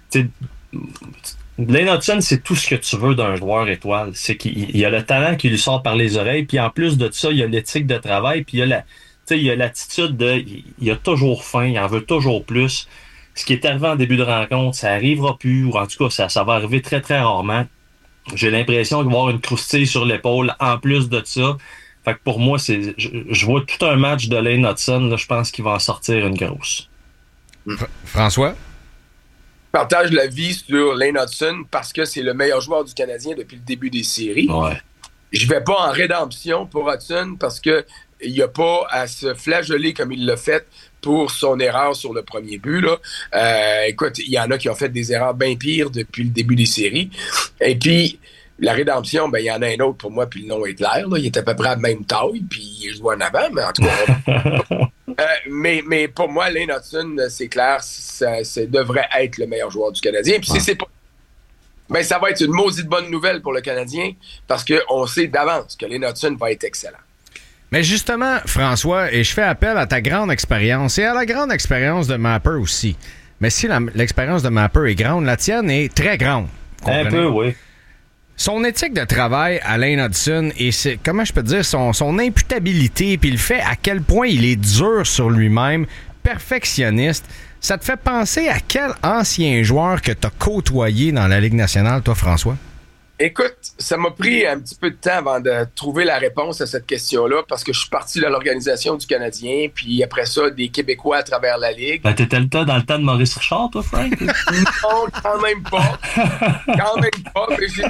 Lane Hudson, c'est tout ce que tu veux d'un joueur étoile. C'est qu'il il a le talent qui lui sort par les oreilles, puis en plus de ça, il y a l'éthique de travail, puis il y a la, il y a l'attitude de... Il, il a toujours faim, il en veut toujours plus. Ce qui est arrivé en début de rencontre, ça arrivera plus, ou en tout cas, ça, ça va arriver très, très rarement. J'ai l'impression qu'il va y avoir une croustille sur l'épaule en plus de ça. Fait que pour moi, c'est, je, je vois tout un match de Lane Hudson. Là, je pense qu'il va en sortir une grosse. F- François? Je partage l'avis sur Lane Hudson parce que c'est le meilleur joueur du Canadien depuis le début des séries. Ouais. Je vais pas en rédemption pour Hudson parce que il n'y a pas à se flageller comme il l'a fait pour son erreur sur le premier but. Là. Euh, écoute, il y en a qui ont fait des erreurs bien pires depuis le début des séries. Et puis, la rédemption, ben il y en a un autre pour moi, puis le nom est clair. Là. Il est à peu près à la même taille, puis il joue en avant, mais en tout cas... euh, mais, mais pour moi, Lane Hudson, c'est clair, ça, ça devrait être le meilleur joueur du Canadien. Puis si c'est pas... Ben, ça va être une maudite bonne nouvelle pour le Canadien, parce qu'on sait d'avance que Lane Hudson va être excellent. Mais justement, François, et je fais appel à ta grande expérience et à la grande expérience de Mapper aussi. Mais si la, l'expérience de Mapper est grande, la tienne est très grande. Un peu, oui. Son éthique de travail à Lane Hudson et c'est, comment je peux dire, son, son imputabilité, puis le fait à quel point il est dur sur lui-même, perfectionniste. Ça te fait penser à quel ancien joueur que tu as côtoyé dans la Ligue nationale, toi, François? Écoute, ça m'a pris un petit peu de temps avant de trouver la réponse à cette question-là parce que je suis parti de l'organisation du Canadien, puis après ça, des Québécois à travers la Ligue. Ben, t'étais le temps dans le temps de Maurice Richard, toi, Frank? Non, quand même pas. Quand même pas, mais j'ai...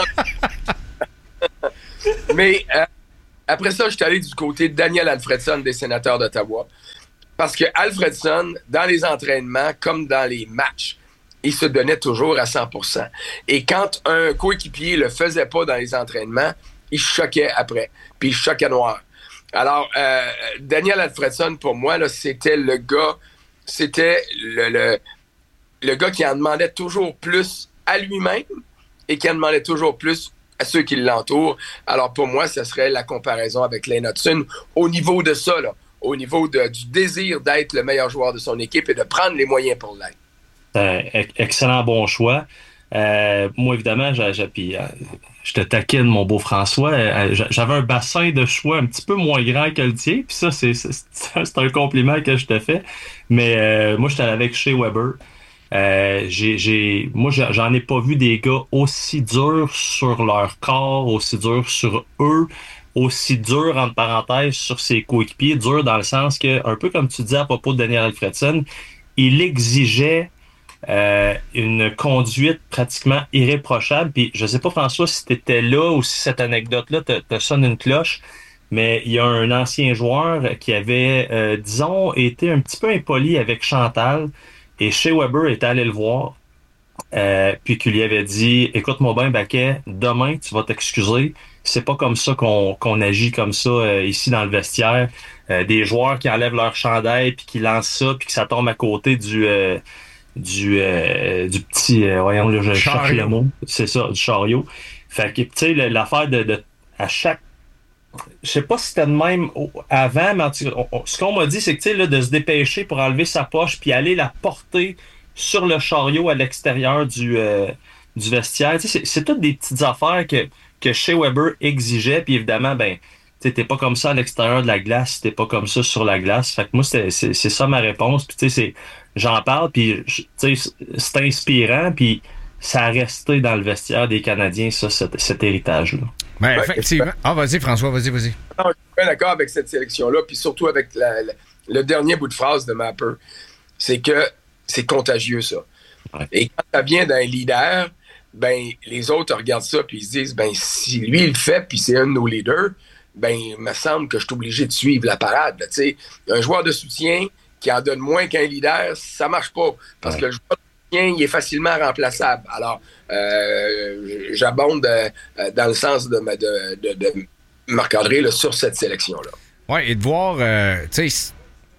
mais euh, après ça, je suis allé du côté de Daniel Alfredson des Sénateurs d'Ottawa parce que Alfredson, dans les entraînements comme dans les matchs, il se donnait toujours à cent pour cent. Et quand un coéquipier le faisait pas dans les entraînements, il choquait après. Puis il choquait noir. Alors, euh, Daniel Alfredson, pour moi, là, c'était le gars, c'était le, le, le gars qui en demandait toujours plus à lui-même et qui en demandait toujours plus à ceux qui l'entourent. Alors, pour moi, ce serait la comparaison avec Lane Hutson au niveau de ça, là, au niveau de, du désir d'être le meilleur joueur de son équipe et de prendre les moyens pour l'être. Euh, excellent bon choix. Euh, moi, évidemment, j'ai, j'ai, puis, euh, je te taquine, mon beau François. Euh, j'avais un bassin de choix un petit peu moins grand que le tien. Puis ça, c'est, c'est, c'est un compliment que je te fais. Mais euh, moi, j'étais avec Shea Weber. Euh, j'ai, j'ai, moi, j'en ai pas vu des gars aussi durs sur leur corps, aussi durs sur eux, aussi durs, entre parenthèses, sur ses coéquipiers. Dur dans le sens que, un peu comme tu disais à propos de Daniel Alfredson, il exigeait Euh, une conduite pratiquement irréprochable. Puis je sais pas, François, si tu étais là ou si cette anecdote-là te, te sonne une cloche, mais il y a un ancien joueur qui avait, euh, disons, été un petit peu impoli avec Chantal et Shea Weber était allé le voir euh, puis qu'il lui avait dit « Écoute-moi bien, Baquet, demain, tu vas t'excuser. C'est pas comme ça qu'on, qu'on agit comme ça euh, ici dans le vestiaire. Euh, des joueurs qui enlèvent leur chandail puis qui lancent ça puis que ça tombe à côté du... Euh, du euh, du petit euh, voyons là, je cherche le mot, c'est ça, du chariot. Fait que tu sais l'affaire de, de à chaque, je sais pas si c'était de même avant, mais en tout cas, on, ce qu'on m'a dit c'est que tu sais là de se dépêcher pour enlever sa poche puis aller la porter sur le chariot à l'extérieur du euh, du vestiaire. Tu sais c'est, c'est toutes des petites affaires que que Shea Weber exigeait, puis évidemment ben tu t'es pas comme ça à l'extérieur de la glace, t'es pas comme ça sur la glace. Fait que moi, c'est, c'est, c'est ça ma réponse. Puis tu sais, c'est, j'en parle, puis tu sais, c'est inspirant, puis ça a resté dans le vestiaire des Canadiens, ça, cet, cet héritage-là. Ben, effectivement. Ah, vas-y, François, vas-y, vas-y. Non, je suis bien d'accord avec cette sélection-là, puis surtout avec la, la, le dernier bout de phrase de Mapper. C'est que c'est contagieux, ça. Ouais. Et quand ça vient d'un leader, ben, les autres regardent ça, puis ils se disent, ben, si lui, il le fait, puis c'est un de nos leaders, ben, il me semble que je suis obligé de suivre la parade. Tu sais, un joueur de soutien qui en donne moins qu'un leader, ça marche pas. Parce ouais. que le joueur de soutien, il est facilement remplaçable. Alors, euh, j'abonde euh, dans le sens de, de, de, de Marc-André là, sur cette sélection-là. Oui, et de voir, euh, tu sais,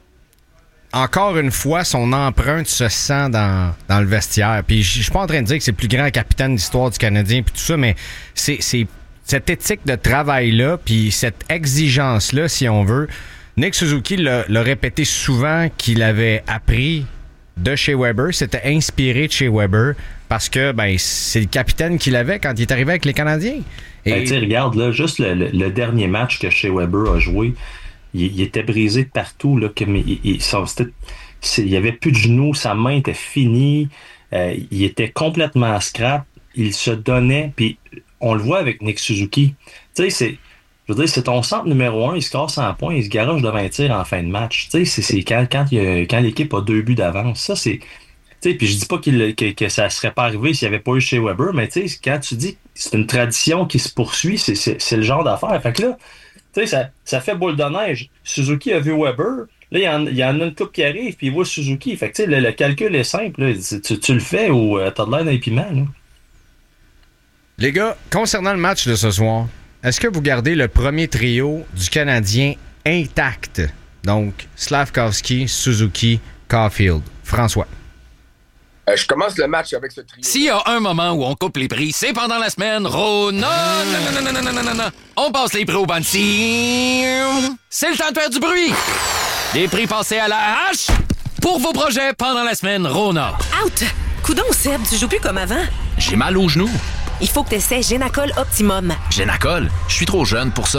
encore une fois, son empreinte se sent dans, dans le vestiaire. Puis je suis pas en train de dire que c'est le plus grand capitaine d'histoire du Canadien puis tout ça, mais c'est, c'est cette éthique de travail-là, puis cette exigence-là, si on veut. Nick Suzuki l'a, l'a répété souvent qu'il avait appris de Shea Weber, s'était inspiré de Shea Weber, parce que ben c'est le capitaine qu'il avait quand il est arrivé avec les Canadiens. Et... Ben, tu sais, regarde, là, juste le, le, le dernier match que Shea Weber a joué, il, il était brisé de partout. Là, comme il, il, son, il y avait plus de genoux, sa main était finie, euh, il était complètement scrap, il se donnait, puis on le voit avec Nick Suzuki. Tu sais, c'est, je veux dire, c'est ton centre numéro un, il se casse en points, il se garoche devant un tir en fin de match. Tu sais, c'est, c'est quand, quand, il y a, quand l'équipe a deux buts d'avance. Ça, c'est. Tu sais, puis je dis pas qu'il, que, que ça serait pas arrivé s'il n'y avait pas eu Shea Weber, mais tu sais, quand tu dis que c'est une tradition qui se poursuit, c'est, c'est, c'est le genre d'affaire. Fait que là, tu sais, ça, ça fait boule de neige. Suzuki a vu Weber. Là, il y, en, il y en a une coupe qui arrive, puis il voit Suzuki. Fait que tu sais, le, le calcul est simple. Là. Tu, tu le fais ou euh, t'as de l'air d'un piment, là. Les gars, concernant le match de ce soir, est-ce que vous gardez le premier trio du Canadien intact? Donc, Slafkovsky, Suzuki, Caulfield. François. Euh, je commence le match avec ce trio. S'il y a un moment où on coupe les prix, c'est pendant la semaine. Ro... Non, non, non, non, non, non, non, non, non. On passe les prix au banci. C'est le temps de faire du bruit. Les prix passés à la hache pour vos projets pendant la semaine Rona. Out! Coudon, Seb, tu joues plus comme avant. J'ai mal aux genoux. Il faut que tu essaies Génacol Optimum. Génacol? Je suis trop jeune pour ça.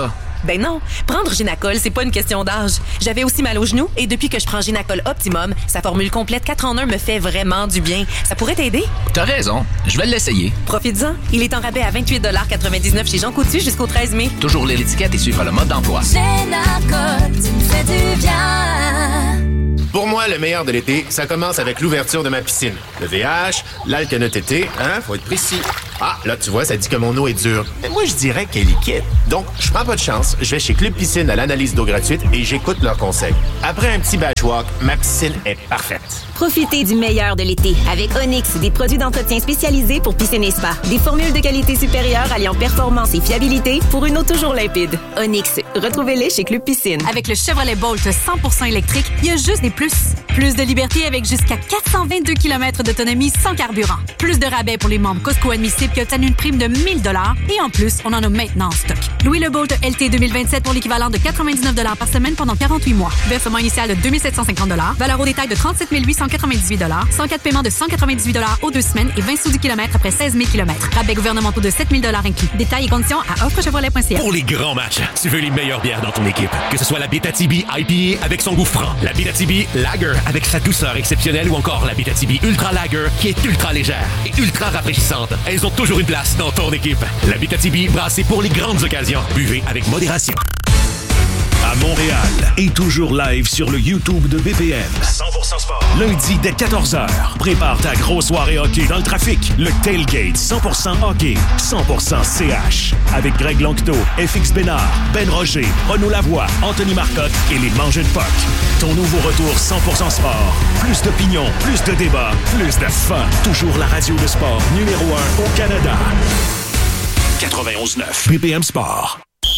Ben non, prendre Génacol, c'est pas une question d'âge. J'avais aussi mal aux genoux et depuis que je prends Génacol Optimum, sa formule complète quatre en un me fait vraiment du bien. Ça pourrait t'aider? T'as raison, je vais l'essayer. Profites-en, il est en rabais à vingt-huit quatre-vingt-dix-neuf chez Jean Coutu jusqu'au treize mai. Toujours lire l'étiquette et suivre le mode d'emploi. Génacol, tu me fais du bien. Pour moi, le meilleur de l'été, ça commence avec l'ouverture de ma piscine. Le V H, l'alcanotété, hein, faut être précis. Ah, là, tu vois, ça dit que mon eau est dure. Mais moi, je dirais qu'elle est liquide. Donc, je prends pas de chance, je vais chez Club Piscine à l'analyse d'eau gratuite et j'écoute leurs conseils. Après un petit batch walk, ma piscine est parfaite. Profitez du meilleur de l'été avec Onyx, des produits d'entretien spécialisés pour piscine et spa. Des formules de qualité supérieure alliant performance et fiabilité pour une eau toujours limpide. Onyx, retrouvez-les chez Club Piscine. Avec le Chevrolet Bolt cent pour cent électrique, il y a juste des plus. Plus de liberté avec jusqu'à quatre cent vingt-deux kilomètres d'autonomie sans carburant. Plus de rabais pour les membres Costco admissibles qui obtiennent une prime de mille dollars. Et en plus, on en a maintenant en stock. Louis le Bolt L T deux mille vingt-sept pour l'équivalent de quatre-vingt-dix-neuf dollars par semaine pendant quarante-huit mois. Versement initial de deux mille sept cent cinquante dollars. Valeur au détail de trente-sept mille huit cent quatre-vingt-dix-huit dollars. cent quatre paiements de cent quatre-vingt-dix-huit dollars aux deux semaines et vingt sous du kilomètre après seize mille kilomètres. Rabais gouvernementaux de sept mille dollars inclus. Détails et conditions à offre chevrolet point c a. Pour les grands matchs, tu veux les meilleures bières dans ton équipe. Que ce soit la Abitibi I P A avec son goût franc, la Abitibi Lager avec sa douceur exceptionnelle ou encore la Abitibi Ultra Lager qui est ultra légère et ultra rafraîchissante. Elles ont toujours une place dans ton équipe. La Abitibi brassée pour les grandes occasions. Buvez avec modération. À Montréal et toujours live sur le YouTube de B P M. cent pour cent sport. Lundi dès quatorze heures. Prépare ta grosse soirée hockey dans le trafic. Le Tailgate cent pour cent hockey, cent pour cent C H. Avec Greg Lanctot, F X Bénard, Ben Roger, Renaud Lavoie, Anthony Marcotte et les Mangeux de Puck. Ton nouveau retour cent pour cent sport. Plus d'opinion, plus de débats, plus de fun. Toujours la radio de sport numéro un au Canada. quatre-vingt-onze neuf B P M Sport.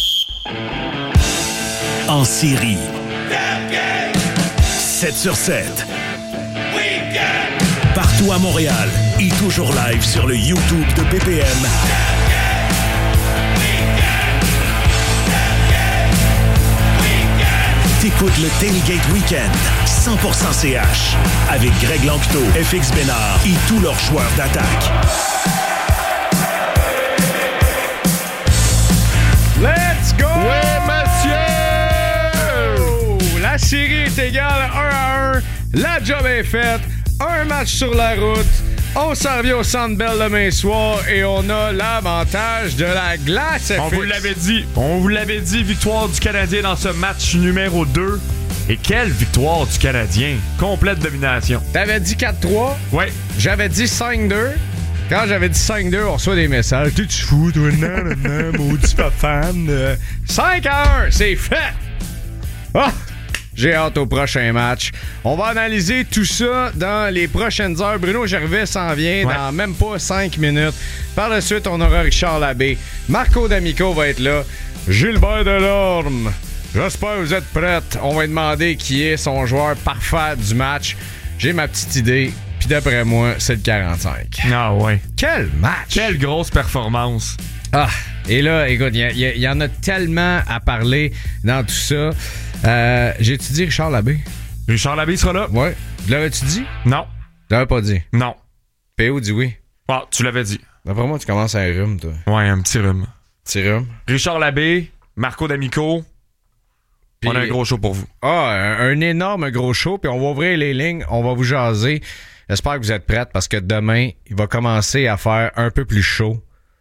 En série. sept sur sept. Partout à Montréal et toujours live sur le YouTube de B P M. T'écoutes le Tailgate Weekend cent pour cent C H avec Greg Lanctot, F X Bénard et tous leurs joueurs d'attaque. Let's go! Oui, monsieur! La série est égale un à un. La job est faite. Un match sur la route. On s'en revient au Centre Bell demain soir et on a l'avantage de la glace. On vous l'avait dit. On vous l'avait dit, victoire du Canadien dans ce match numéro deux. Et quelle victoire du Canadien. Complète domination. T'avais dit quatre trois? Oui. J'avais dit cinq deux. Quand j'avais dit cinq deux, on reçoit des messages. T'es-tu fou, toi? Non, non, non, maudit pas fan. Euh, cinq à un, c'est fait! Ah! J'ai hâte au prochain match. On va analyser tout ça dans les prochaines heures. Bruno Gervais s'en vient ouais. dans même pas cinq minutes. Par la suite, on aura Richard Labbé. Marco D'Amico va être là. Gilbert Delorme. J'espère que vous êtes prêtes. On va lui demander qui est son joueur parfait du match. J'ai ma petite idée. Puis d'après moi, c'est le quarante-cinq. Ah ouais. Quel match! Quelle grosse performance. Ah, et là, écoute, il y, y, y en a tellement à parler dans tout ça. Euh, j'ai-tu dit Richard Labbé? Richard Labbé sera là? Ouais. Tu l'avais-tu dit? Non. Tu l'avais pas dit? Non. P O dit oui. Ah, tu l'avais dit. D'après moi, tu commences à un rhume, toi. Ouais, un petit rhume. Petit rhume. Richard Labbé, Marco D'Amico. Puis, on a un gros show pour vous. Ah, un, un énorme gros show. Puis on va ouvrir les lignes. On va vous jaser. J'espère que vous êtes prêtes parce que demain, il va commencer à faire un peu plus chaud.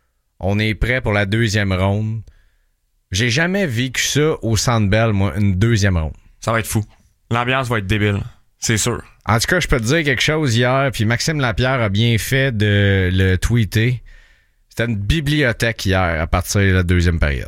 On est prêt pour la deuxième ronde. J'ai jamais vécu ça au Centre Bell, moi, une deuxième ronde. Ça va être fou. L'ambiance va être débile, c'est sûr. En tout cas, je peux te dire quelque chose hier, puis Maxime Lapierre a bien fait de le tweeter. C'était une bibliothèque hier à partir de la deuxième période.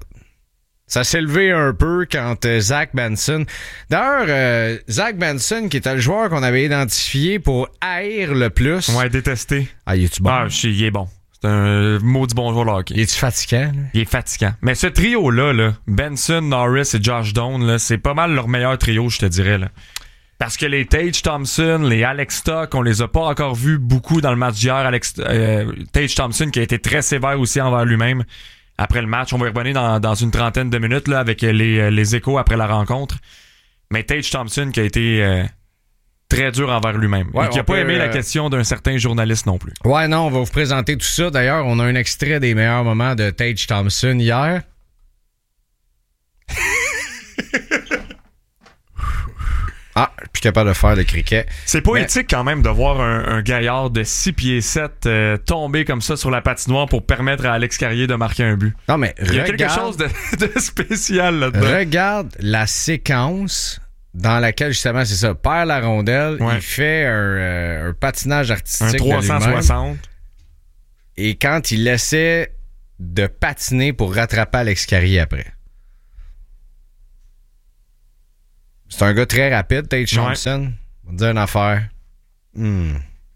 Ça s'est levé un peu quand euh, Zach Benson... D'ailleurs, euh, Zach Benson, qui était le joueur qu'on avait identifié pour haïr le plus... Ouais, détesté. Ah, il est-tu bon? Ah, je sais, il est bon. C'est un maudit bon joueur de hockey. Il est-tu fatigant? Là? Il est fatigant. Mais ce trio-là, là, Benson, Norris et Josh Doan, là, c'est pas mal leur meilleur trio, je te dirais. Là. Parce que les Tage Thompson, les Alex Stock, on les a pas encore vus beaucoup dans le match d'hier. Alex, euh, Tage Thompson qui a été très sévère aussi envers lui-même après le match. On va y revenir dans, dans une trentaine de minutes là, avec les, les échos après la rencontre. Mais Tage Thompson qui a été... Euh, très dur envers lui-même. Ouais, et qui n'a pas peut, aimé euh... la question d'un certain journaliste non plus. Ouais, non, on va vous présenter tout ça. D'ailleurs, on a un extrait des meilleurs moments de Tage Thompson hier. Ah, je suis capable de faire le cricket. C'est poétique mais... quand même de voir un, un gaillard de six pieds sept euh, tomber comme ça sur la patinoire pour permettre à Alex Carrier de marquer un but. Non, mais il y a regarde, quelque chose de, de spécial là-dedans. Regarde la séquence dans laquelle, justement, c'est ça, perd la rondelle, ouais. il fait un, euh, un patinage artistique un trois cent soixante. Et quand il essaie de patiner pour rattraper Alex Carrier après. C'est un gars très rapide, Tage Thompson. Ouais. On va te dire une affaire. Hmm.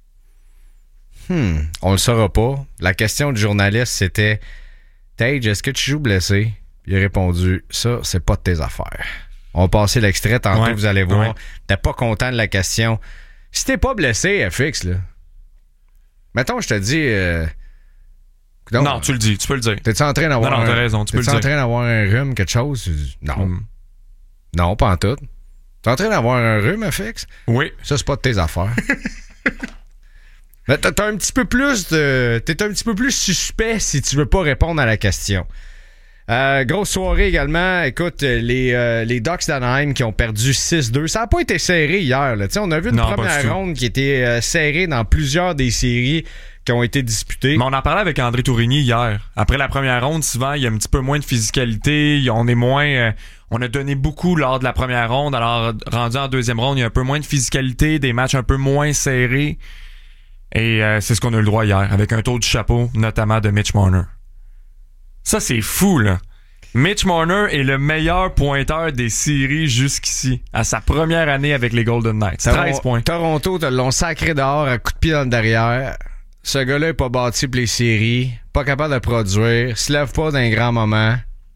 Hmm. On le saura pas. La question du journaliste, c'était Tage, est-ce que tu joues blessé? Puis il a répondu, ça, c'est pas de tes affaires. On va passer l'extrait, tantôt, ouais. vous allez voir. Ouais. T'es pas content de la question. Si t'es pas blessé, F X, là. Mettons, je te dis. Euh... Donc, non, tu le dis, tu peux le dire. T'es-tu en train d'avoir. Non, non, un... t'as raison, tu peux le dire. T'es-tu en train d'avoir un rhume, quelque chose? Non. Mm. Non, pas en tout. T'es en train d'avoir un rhume, F X? Oui. Ça, c'est pas de tes affaires. Mais t'as, t'as un petit peu plus de. T'es un petit peu plus suspect si tu veux pas répondre à la question. Euh, grosse soirée également. Écoute, les, euh, les Ducks d'Anaheim qui ont perdu six deux. Ça n'a pas été serré hier. Là. On a vu une non, première ronde qui était euh, serrée dans plusieurs des séries qui ont été disputées. Mais on en parlait avec André Tourigny hier. Après la première ronde, souvent, il y a un petit peu moins de physicalité. On est moins... Euh, on a donné beaucoup lors de la première ronde. Alors, rendu en deuxième ronde, il y a un peu moins de physicalité, des matchs un peu moins serrés. Et euh, c'est ce qu'on a eu le droit hier, avec un taux de chapeau, notamment de Mitch Marner. Ça, c'est fou, là. Mitch Marner est le meilleur pointeur des séries jusqu'ici, à sa première année avec les Golden Knights. treize Tor- points. Toronto te l'ont sacré dehors à coup de pied dans le derrière. Ce gars-là est pas bâti pour les séries, pas capable de produire, se lève pas d'un grand moment.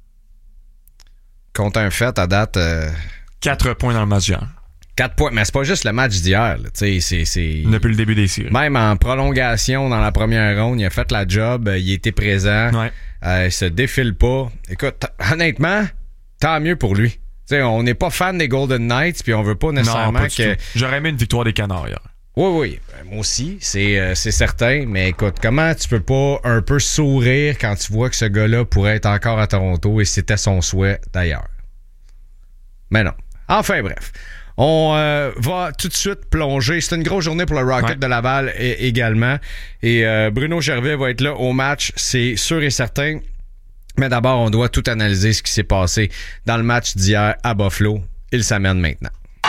Compte un fait à date... Euh... quatre points dans le match d'hier. quatre points, mais c'est pas juste le match d'hier. Là. C'est, c'est... Depuis le début des séries. Même en prolongation dans la première ronde, il a fait la job, il était présent. Ouais. Euh, il se défile pas. Écoute, t- honnêtement, tant mieux pour lui. T'sais, on n'est pas fan des Golden Knights, puis on veut pas nécessairement non, pas que... J'aurais aimé une victoire des Canards hier. Oui, oui. Moi aussi, c'est, euh, c'est certain. Mais écoute, comment tu peux pas un peu sourire quand tu vois que ce gars-là pourrait être encore à Toronto et c'était son souhait d'ailleurs? Mais non. Enfin, bref. On euh, va tout de suite plonger. C'est une grosse journée pour le Rocket ouais. de Laval et, également. Et euh, Bruno Gervais va être là au match, c'est sûr et certain. Mais d'abord, on doit tout analyser ce qui s'est passé dans le match d'hier à Buffalo. Il s'amène maintenant.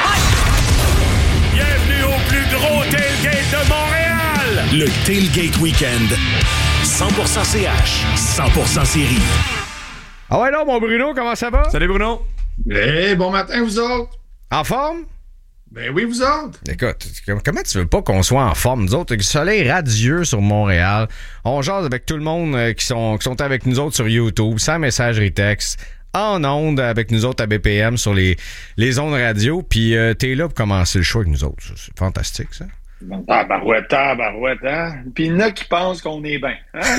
Bienvenue au plus gros tailgate de Montréal! Le Tailgate Weekend. cent pour cent C H, cent pour cent série. Ah ouais, là, mon Bruno, comment ça va? Salut, Bruno. Hey, bon matin, vous autres. En forme? Ben oui, vous autres. Écoute, comment tu veux pas qu'on soit en forme, nous autres? Le soleil radieux sur Montréal. On jase avec tout le monde euh, qui, sont, qui sont avec nous autres sur YouTube, sans messagerie texte, en ondes avec nous autres à B P M sur les, les ondes radio. Puis euh, t'es là pour commencer le show avec nous autres. C'est fantastique, ça. Tabarouette, tabarouette, hein? Puis il y en a qui pensent qu'on est bien. Hein?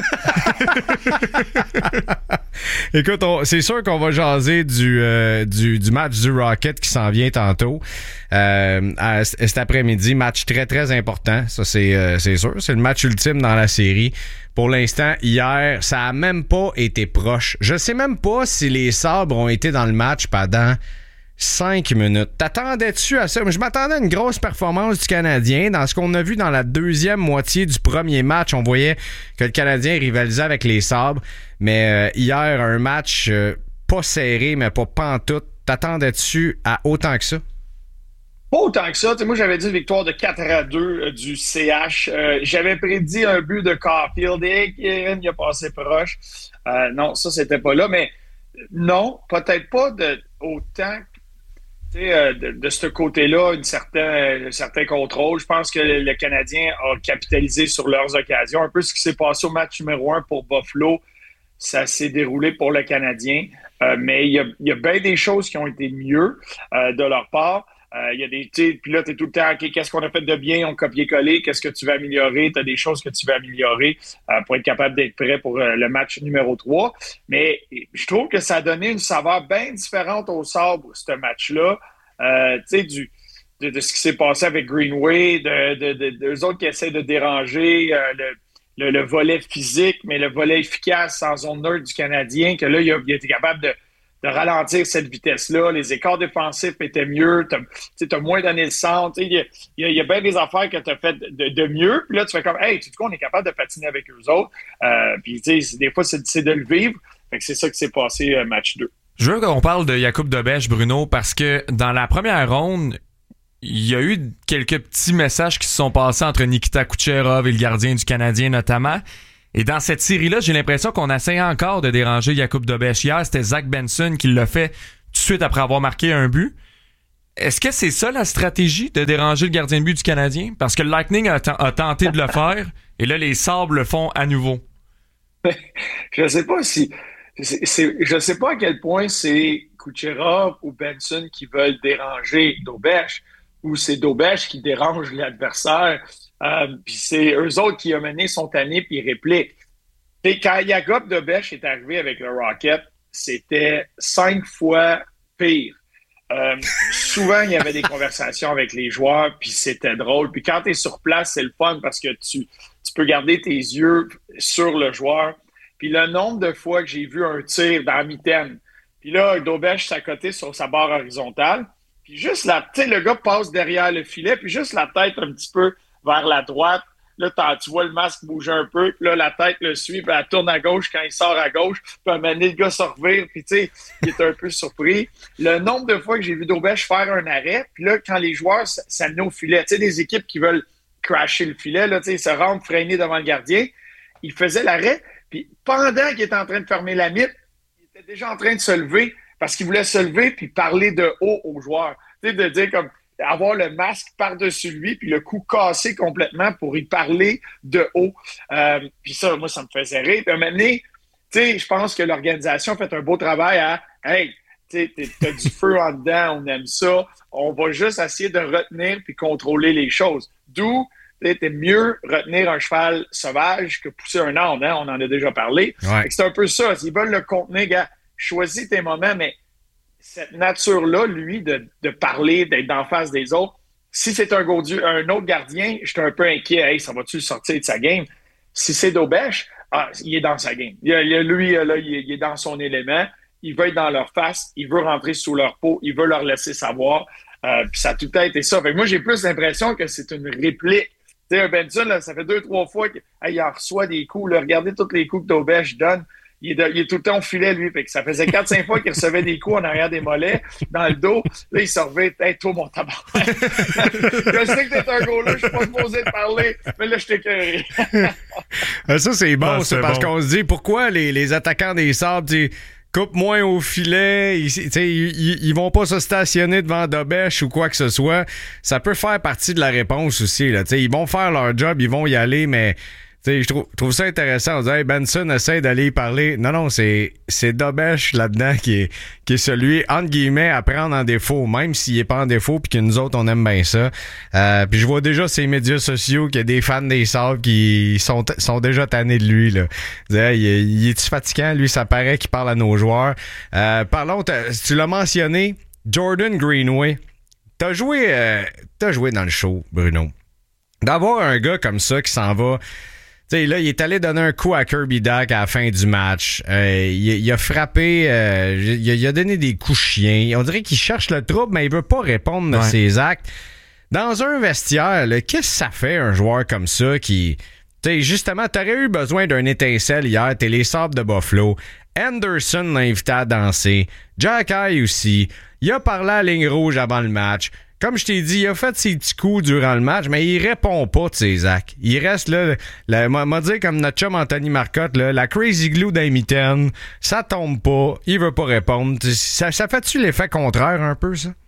Écoute, on, c'est sûr qu'on va jaser du, euh, du, du match du Rocket qui s'en vient tantôt. Euh, à, cet après-midi, match très, très important. Ça, c'est, euh, c'est sûr. C'est le match ultime dans la série. Pour l'instant, hier, ça a même pas été proche. Je sais même pas si les Sabres ont été dans le match pendant cinq minutes. T'attendais-tu à ça? Je m'attendais à une grosse performance du Canadien. Dans ce qu'on a vu dans la deuxième moitié du premier match, on voyait que le Canadien rivalisait avec les Sabres. Mais euh, hier, un match euh, pas serré, mais pas pantoute. T'attendais-tu à autant que ça? Pas autant que ça. T'sais, moi, j'avais dit victoire de quatre à deux euh, du C H. Euh, j'avais prédit un but de Caulfield et Kieran, il a passé proche. Euh, non, ça, c'était pas là. Mais non, peut-être pas de autant De, de ce côté-là, une certain, un certain contrôle. Je pense que le Canadien a capitalisé sur leurs occasions. Un peu ce qui s'est passé au match numéro un pour Buffalo, ça s'est déroulé pour le Canadien. Euh, mais il y a, il y a bien des choses qui ont été mieux euh, de leur part. Euh, il y a des, puis là, tu es tout le temps, OK, qu'est-ce qu'on a fait de bien? On copier-coller. Qu'est-ce que tu veux améliorer? Tu as des choses que tu veux améliorer euh, pour être capable d'être prêt pour euh, le match numéro trois. Mais je trouve que ça a donné une saveur bien différente au Sabres, ce match-là. Euh, tu sais, du, de, de ce qui s'est passé avec Greenway, de, de, de, de, d'eux autres qui essaient de déranger euh, le, le, le volet physique, mais le volet efficace en zone neutre du Canadien, que là, il a, il a été capable de, de ralentir cette vitesse-là. Les écarts défensifs étaient mieux. Tu as moins donné le centre. Il y, y, y a bien des affaires que tu as faites de, de mieux. Puis là, tu fais comme, hey, tu sais quoi, on est capable de patiner avec eux autres. Euh, puis, tu sais, des fois, c'est, c'est de le vivre. Fait que c'est ça qui s'est passé, euh, match deux. Je veux qu'on parle de Jakub Dobeš, Bruno, parce que dans la première ronde, il y a eu quelques petits messages qui se sont passés entre Nikita Kucherov et le gardien du Canadien notamment. Et dans cette série-là, j'ai l'impression qu'on essaie encore de déranger Jakub Dobeš. Hier, c'était Zach Benson qui l'a fait tout de suite après avoir marqué un but. Est-ce que c'est ça la stratégie, de déranger le gardien de but du Canadien? Parce que le Lightning a, t- a tenté de le faire, et là, les Sabres le font à nouveau. Je sais pas si... C'est, c'est, je sais pas à quel point c'est Kucherov ou Benson qui veulent déranger Dobeš, ou c'est Dobeš qui dérange l'adversaire. Euh, puis c'est eux autres qui ont mené son tanné puis ils répliquent. Et quand Jakub Dobeš est arrivé avec le Rocket, c'était cinq fois pire. Euh, souvent, il y avait des conversations avec les joueurs, puis c'était drôle. Puis quand tu es sur place, c'est le fun parce que tu, tu peux garder tes yeux sur le joueur. Puis le nombre de fois que j'ai vu un tir dans la mitaine, puis là, Dobeš s'accotait sur sa barre horizontale, puis juste la, tu sais, le gars passe derrière le filet, puis juste la tête un petit peu vers la droite. Là, tu vois le masque bouger un peu, puis là, la tête le suit, puis elle tourne à gauche quand il sort à gauche, puis à un moment donné, le gars se revire, puis tu sais, il est un peu surpris. Le nombre de fois que j'ai vu Dobeš faire un arrêt, puis là, quand les joueurs s'amenaient au filet, tu sais, des équipes qui veulent crasher le filet, là, tu sais, ils se rendent freinés devant le gardien, il faisait l'arrêt, puis pendant qu'il était en train de fermer la mythe, il était déjà en train de se lever, parce qu'il voulait se lever puis parler de haut aux joueurs. Tu sais, de dire comme, avoir le masque par-dessus lui, puis le cou cassé complètement pour y parler de haut. Euh, puis ça, moi, ça me faisait rire. Puis à un moment donné, tu sais, je pense que l'organisation a fait un beau travail à « Hey, tu sais, t'as du feu en dedans, on aime ça. On va juste essayer de retenir puis contrôler les choses. » D'où, tu sais, t'es mieux retenir un cheval sauvage que pousser un âne, hein? On en a déjà parlé. Ouais. C'est un peu ça. S'ils veulent le contenir, gars, choisis tes moments, mais cette nature-là, lui, de, de parler, d'être d'en face des autres, si c'est un, gaudieu, un autre gardien, j'étais un peu inquiet. Hey, ça va-tu le sortir de sa game? Si c'est Dobeš, ah, il est dans sa game. Il, il, lui, là, il, il est dans son élément. Il veut être dans leur face. Il veut rentrer sous leur peau. Il veut leur laisser savoir. Euh, puis ça a tout le temps été ça. Fait que moi, j'ai plus l'impression que c'est une réplique. Tu sais, un Benson, là, ça fait deux, trois fois qu'il hey, en reçoit des coups. Là. Regardez tous les coups que Dobeš donne. Il est, de, il est tout le temps au filet, lui. Fait que ça faisait quatre cinq fois qu'il recevait des coups en arrière des mollets, dans le dos. Là, il se revait. Hey, toi, mon tabac. Je sais que t'es un gros là, je suis pas supposé te parler, mais là, je t'ai écœuré. Ça, c'est bon, Ah, ça, c'est parce bon. qu'on se dit pourquoi les, les attaquants des Sabres, tu sais, coupent moins au filet, ils, tu sais, ils, ils vont pas se stationner devant Dobeš ou quoi que ce soit. Ça peut faire partie de la réponse aussi, là. Tu sais, ils vont faire leur job, ils vont y aller, mais je trouve, trouve ça intéressant. On dit, hey, Benson essaie d'aller y parler. Non, non, c'est, c'est Dobeš là-dedans qui est, qui est celui, entre guillemets, à prendre en défaut, même s'il est pas en défaut puis que nous autres, on aime bien ça. Euh, puis je vois déjà ces médias sociaux qu'il y a des fans des Sabres qui sont, sont déjà tannés de lui, là. Dis, hey, il, il est-tu fatigant? Lui, ça paraît qu'il parle à nos joueurs. Euh, parlons, tu l'as mentionné, Jordan Greenway. T'as joué, euh, t'as joué dans le show, Bruno. D'avoir un gars comme ça qui s'en va. Tu sais, là, il est allé donner un coup à Kirby Dach à la fin du match. Euh, il, il a frappé, euh, il, a, il a donné des coups chiens. On dirait qu'il cherche le trouble, mais il veut pas répondre à Ouais. ses actes. Dans un vestiaire, là, qu'est-ce que ça fait, un joueur comme ça qui... Tu sais, justement, t'aurais eu besoin d'un étincelle hier. T'es les Sabres de Buffalo. Anderson l'a invité à danser. Jack Eye aussi. Il a parlé à la ligne rouge avant le match. Comme je t'ai dit, il a fait ses petits coups durant le match, mais il répond pas de ses actes. Il reste là, la, m'a, m'a dit comme notre chum Anthony Marcotte, là, la crazy glue d'un mitaine, ça tombe pas, il veut pas répondre. Ça, ça fait-tu l'effet contraire un peu, ça?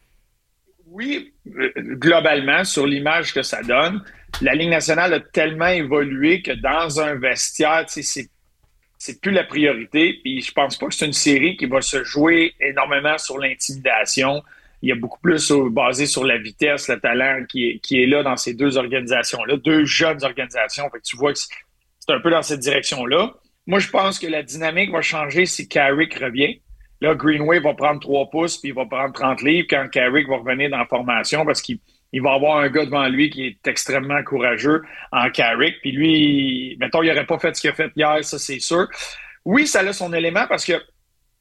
Oui, euh, globalement, sur l'image que ça donne, la Ligue nationale a tellement évolué que dans un vestiaire, tu sais, c'est, c'est plus la priorité. Puis je pense pas que c'est une série qui va se jouer énormément sur l'intimidation. Il y a beaucoup plus au, basé sur la vitesse, le talent qui est, qui est là dans ces deux organisations-là, deux jeunes organisations. Fait que tu vois que c'est, c'est un peu dans cette direction-là. Moi, je pense que la dynamique va changer si Carrick revient. Là, Greenway va prendre trois pouces puis il va prendre trente livres quand Carrick va revenir dans la formation parce qu'il il va avoir un gars devant lui qui est extrêmement courageux en Carrick. Puis lui, mettons, il n'aurait pas fait ce qu'il a fait hier, ça c'est sûr. Oui, ça a son élément parce que pas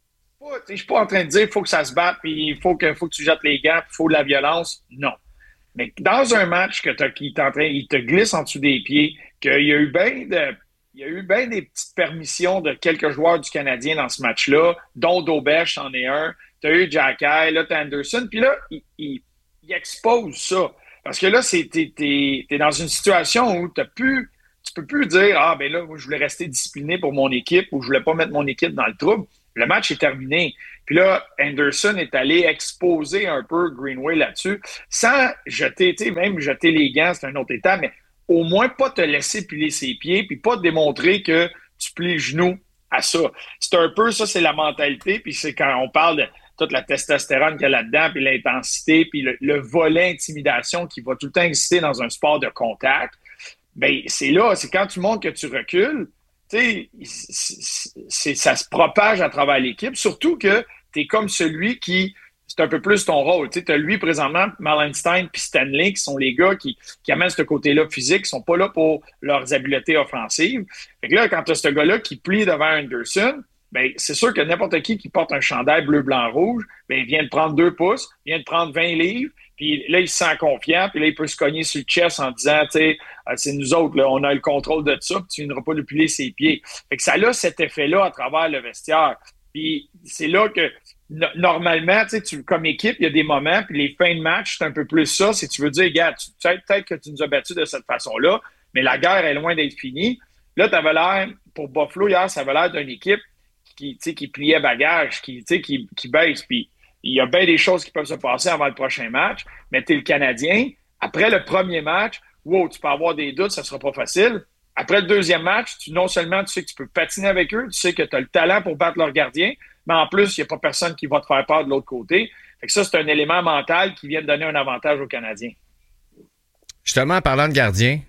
Je suis pas en train de dire qu'il faut que ça se batte, puis il faut que, faut que tu jettes les gants, puis il faut de la violence. Non. Mais dans un match que t'as, qui t'en train, il te glisse en dessous des pieds, qu'il y a eu bien de, il y a eu bien des petites permissions de quelques joueurs du Canadien dans ce match-là, dont Daubèche en est un. Tu as eu Jacky, là, tu as Anderson, puis là, il, il, il expose ça. Parce que là, c'est, t'es, t'es, t'es dans une situation où t'as plus, tu peux plus dire « Ah, ben là, moi, je voulais rester discipliné pour mon équipe ou je voulais pas mettre mon équipe dans le trouble. » Le match est terminé. Puis là, Anderson est allé exposer un peu Greenway là-dessus, sans jeter, tu sais, même jeter les gants, c'est un autre état, mais au moins pas te laisser plier ses pieds, puis pas démontrer que tu plies les genoux à ça. C'est un peu ça, c'est la mentalité, puis c'est quand on parle de toute la testostérone qu'il y a là-dedans, puis l'intensité, puis le, le volet intimidation qui va tout le temps exister dans un sport de contact. Bien, c'est là, c'est quand tu montres que tu recules, tu sais, c'est, c'est, ça se propage à travers l'équipe, surtout que tu es comme celui qui, c'est un peu plus ton rôle. Tu sais, as lui présentement, Malenstein puis Stanley, qui sont les gars qui, qui amènent ce côté-là physique, qui sont pas là pour leurs habiletés offensives. Fait que là, quand tu as ce gars-là qui plie devant Anderson, ben c'est sûr que n'importe qui qui porte un chandail bleu, blanc, rouge, ben il vient de prendre deux pouces, il vient de prendre vingt livres, puis là, il se sent confiant, puis là, il peut se cogner sur le chest en disant, tu sais, c'est nous autres, là, on a le contrôle de ça, puis tu ne viendras pas lui plier ses pieds. Fait que ça a cet effet-là à travers le vestiaire. Puis c'est là que, no- normalement, tu sais, tu, comme équipe, il y a des moments, puis les fins de match, c'est un peu plus ça, si tu veux dire, gars, tu, peut-être que tu nous as battus de cette façon-là, mais la guerre est loin d'être finie. Là, tu avais l'air, pour Buffalo, hier, ça avait l'air d'une équipe qui, tu sais, qui pliait bagage, qui, tu sais, qui, qui baisse, puis il y a bien des choses qui peuvent se passer avant le prochain match, mais tu es le Canadien. Après le premier match, wow, tu peux avoir des doutes, ça sera pas facile. Après le deuxième match, tu, non seulement tu sais que tu peux patiner avec eux, tu sais que tu as le talent pour battre leur gardien, mais en plus, il n'y a pas personne qui va te faire peur de l'autre côté. Fait que ça, c'est un élément mental qui vient de donner un avantage aux Canadiens. Justement, en parlant de gardien,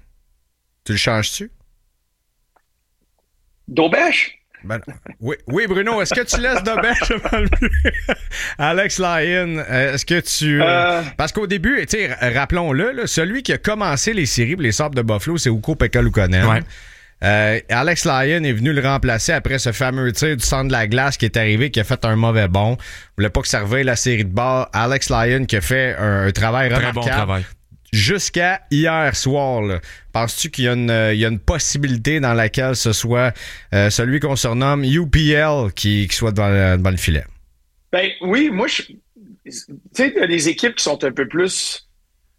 tu le changes-tu? Daubèche? Ben, oui, oui, Bruno, est-ce que tu laisses Daubèche devant le but? Alex Lyon, est-ce que tu... Euh... Parce qu'au début, tu sais, rappelons-le, là, celui qui a commencé les séries pour les Sabres de Buffalo, c'est Ukko-Pekka Luukkonen. Ouais. Euh, Alex Lyon est venu le remplacer après ce fameux tir du centre de la glace qui est arrivé, qui a fait un mauvais bond. Il voulait pas que ça revienne la série de bas. Alex Lyon qui a fait un, un travail Très remarquable. Bon travail. Jusqu'à hier soir, là. Penses-tu qu'il y a, une, euh, il y a une possibilité dans laquelle ce soit euh, celui qu'on surnomme U P L qui, qui soit devant le, devant le filet? Ben oui, moi, je, tu sais, il y a des équipes qui sont un peu plus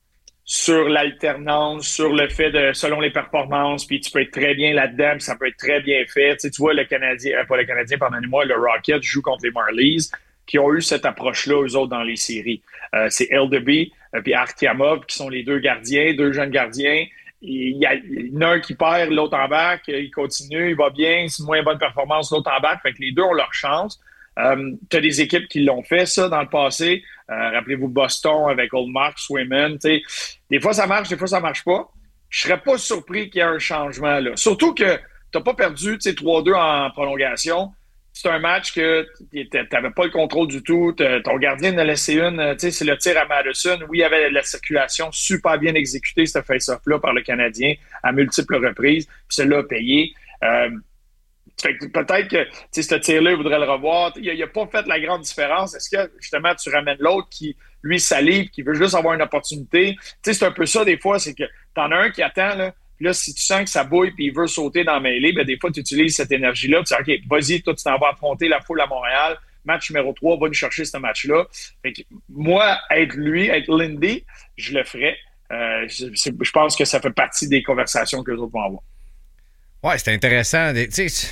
sur l'alternance, sur le fait de, selon les performances, puis tu peux être très bien là-dedans, puis ça peut être très bien fait. Tu sais, tu vois, le Canadien, euh, pas le Canadien, pardonnez-moi, le Rocket joue contre les Marlies, qui ont eu cette approche-là, eux autres, dans les séries. Euh, c'est Eldeby euh, puis Artyomov, qui sont les deux gardiens, deux jeunes gardiens. Il y, a, il y en a un qui perd, l'autre en back, il continue, il va bien, c'est moins bonne performance, l'autre en back. Fait que les deux ont leur chance. Euh, tu as des équipes qui l'ont fait, ça, dans le passé. Euh, rappelez-vous Boston avec Ullmark, Swayman. T'sais. Des fois, ça marche, des fois, ça marche pas. Je serais pas surpris qu'il y ait un changement là. Surtout que t'as pas perdu trois deux en prolongation. C'est un match que t'avais pas le contrôle du tout. Ton gardien en a laissé une. C'est le tir à Madison. Oui, il y avait la circulation super bien exécutée, ce face-off-là, par le Canadien à multiples reprises. Puis celui-là a payé. Euh, fait que peut-être que ce tir-là, il voudrait le revoir. Il n'a pas fait la grande différence. Est-ce que, justement, tu ramènes l'autre qui, lui, salive, qui veut juste avoir une opportunité? T'sais, c'est un peu ça, des fois, c'est que t'en as un qui attend, là. Puis là, si tu sens que ça bouille et il veut sauter dans la mêlée, ben des fois, tu utilises cette énergie-là. Tu dis, OK, vas-y, toi, tu t'en vas affronter la foule à Montréal. Match numéro trois, va nous chercher ce match-là. Fait que moi, être lui, être Lindy, je le ferais. Euh, je, je pense que ça fait partie des conversations que les autres vont avoir. Ouais, c'est intéressant. Tu sais,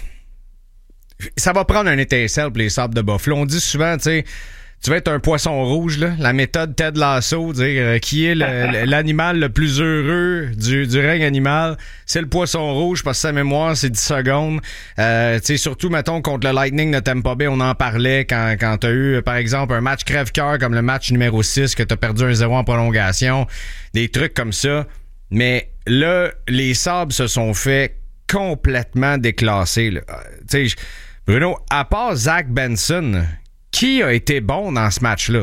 ça va prendre un étincelle pour les Sabres de Buffalo. On dit souvent, tu sais, tu vas être un poisson rouge, là. La méthode Ted Lasso, dire euh, qui est le, l'animal le plus heureux du, du règne animal, c'est le poisson rouge parce que sa mémoire, c'est dix secondes. Euh, tu sais, surtout, mettons, contre le Lightning de Tampa Bay, on en parlait quand, quand t'as eu, par exemple, un match crève-cœur comme le match numéro six, que t'as perdu un zéro en prolongation. Des trucs comme ça. Mais là, les Sabres se sont fait complètement déclasser, là. Tu sais, Bruno, à part Zach Benson, qui a été bon dans ce match-là?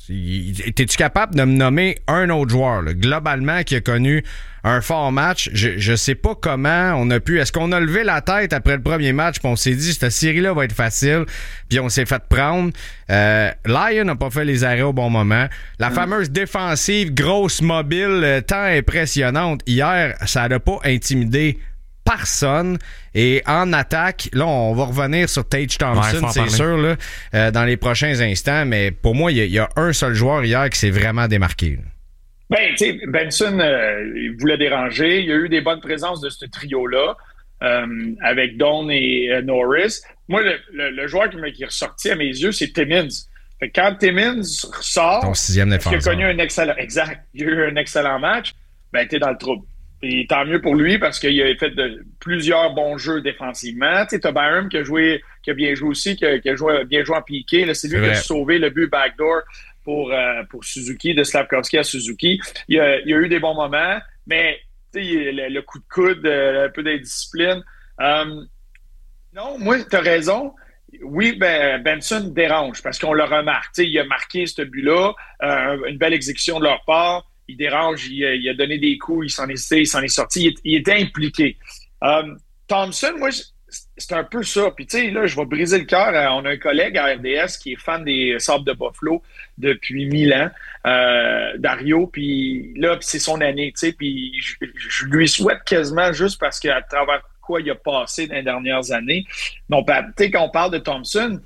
T'es-tu capable de me nommer un autre joueur, là, globalement, qui a connu un fort match? Je, je sais pas comment on a pu... Est-ce qu'on a levé la tête après le premier match puis on s'est dit, cette série-là va être facile, puis on s'est fait prendre? Euh, Lyon n'a pas fait les arrêts au bon moment. La mmh. fameuse défensive, grosse, mobile, euh, tant impressionnante. Hier, ça n'a pas intimidé personne. Et en attaque, là, on va revenir sur Tage Thompson, ouais, c'est parler. sûr, là, euh, dans les prochains instants. Mais pour moi, il y, y a un seul joueur hier qui s'est vraiment démarqué. Là. Ben, tu sais, Benson, euh, il voulait déranger. Il y a eu des bonnes présences de ce trio-là, euh, avec Don et euh, Norris. Moi, le, le, le joueur qui, qui est ressorti à mes yeux, c'est Timmins. Fait que quand Timmins ressort, ton sixième défenseur, il a connu un excellent, exact, il a eu un excellent match, ben, t'es dans le trouble. Et tant mieux pour lui parce qu'il a fait de, plusieurs bons jeux défensivement. Tu sais, t'as Byram qui a joué, qui a bien joué aussi, qui a, qui a joué, bien joué en piqué. Là, c'est lui c'est qui vrai. a sauvé le but backdoor pour, euh, pour Suzuki, de Slavkovski à Suzuki. Il a, il a eu des bons moments, mais tu sais, le, le coup de coude, un peu d'indiscipline. Um, non, moi, t'as raison. Oui, ben, Benson dérange parce qu'on le remarque. Tu sais, il a marqué ce but-là, euh, une belle exécution de leur part. Il dérange, il, il a donné des coups, il s'en est, il s'en est sorti, il, il était impliqué. Um, Thompson, moi, c'est un peu ça. Puis, tu sais, là, je vais briser le cœur. On a un collègue à R D S qui est fan des Sabres de Buffalo depuis mille ans, euh, Dario. Puis là, c'est son année, tu sais. Puis, je, je lui souhaite quasiment juste parce qu'à travers quoi il a passé dans les dernières années. Donc, tu sais, quand on parle de Thompson,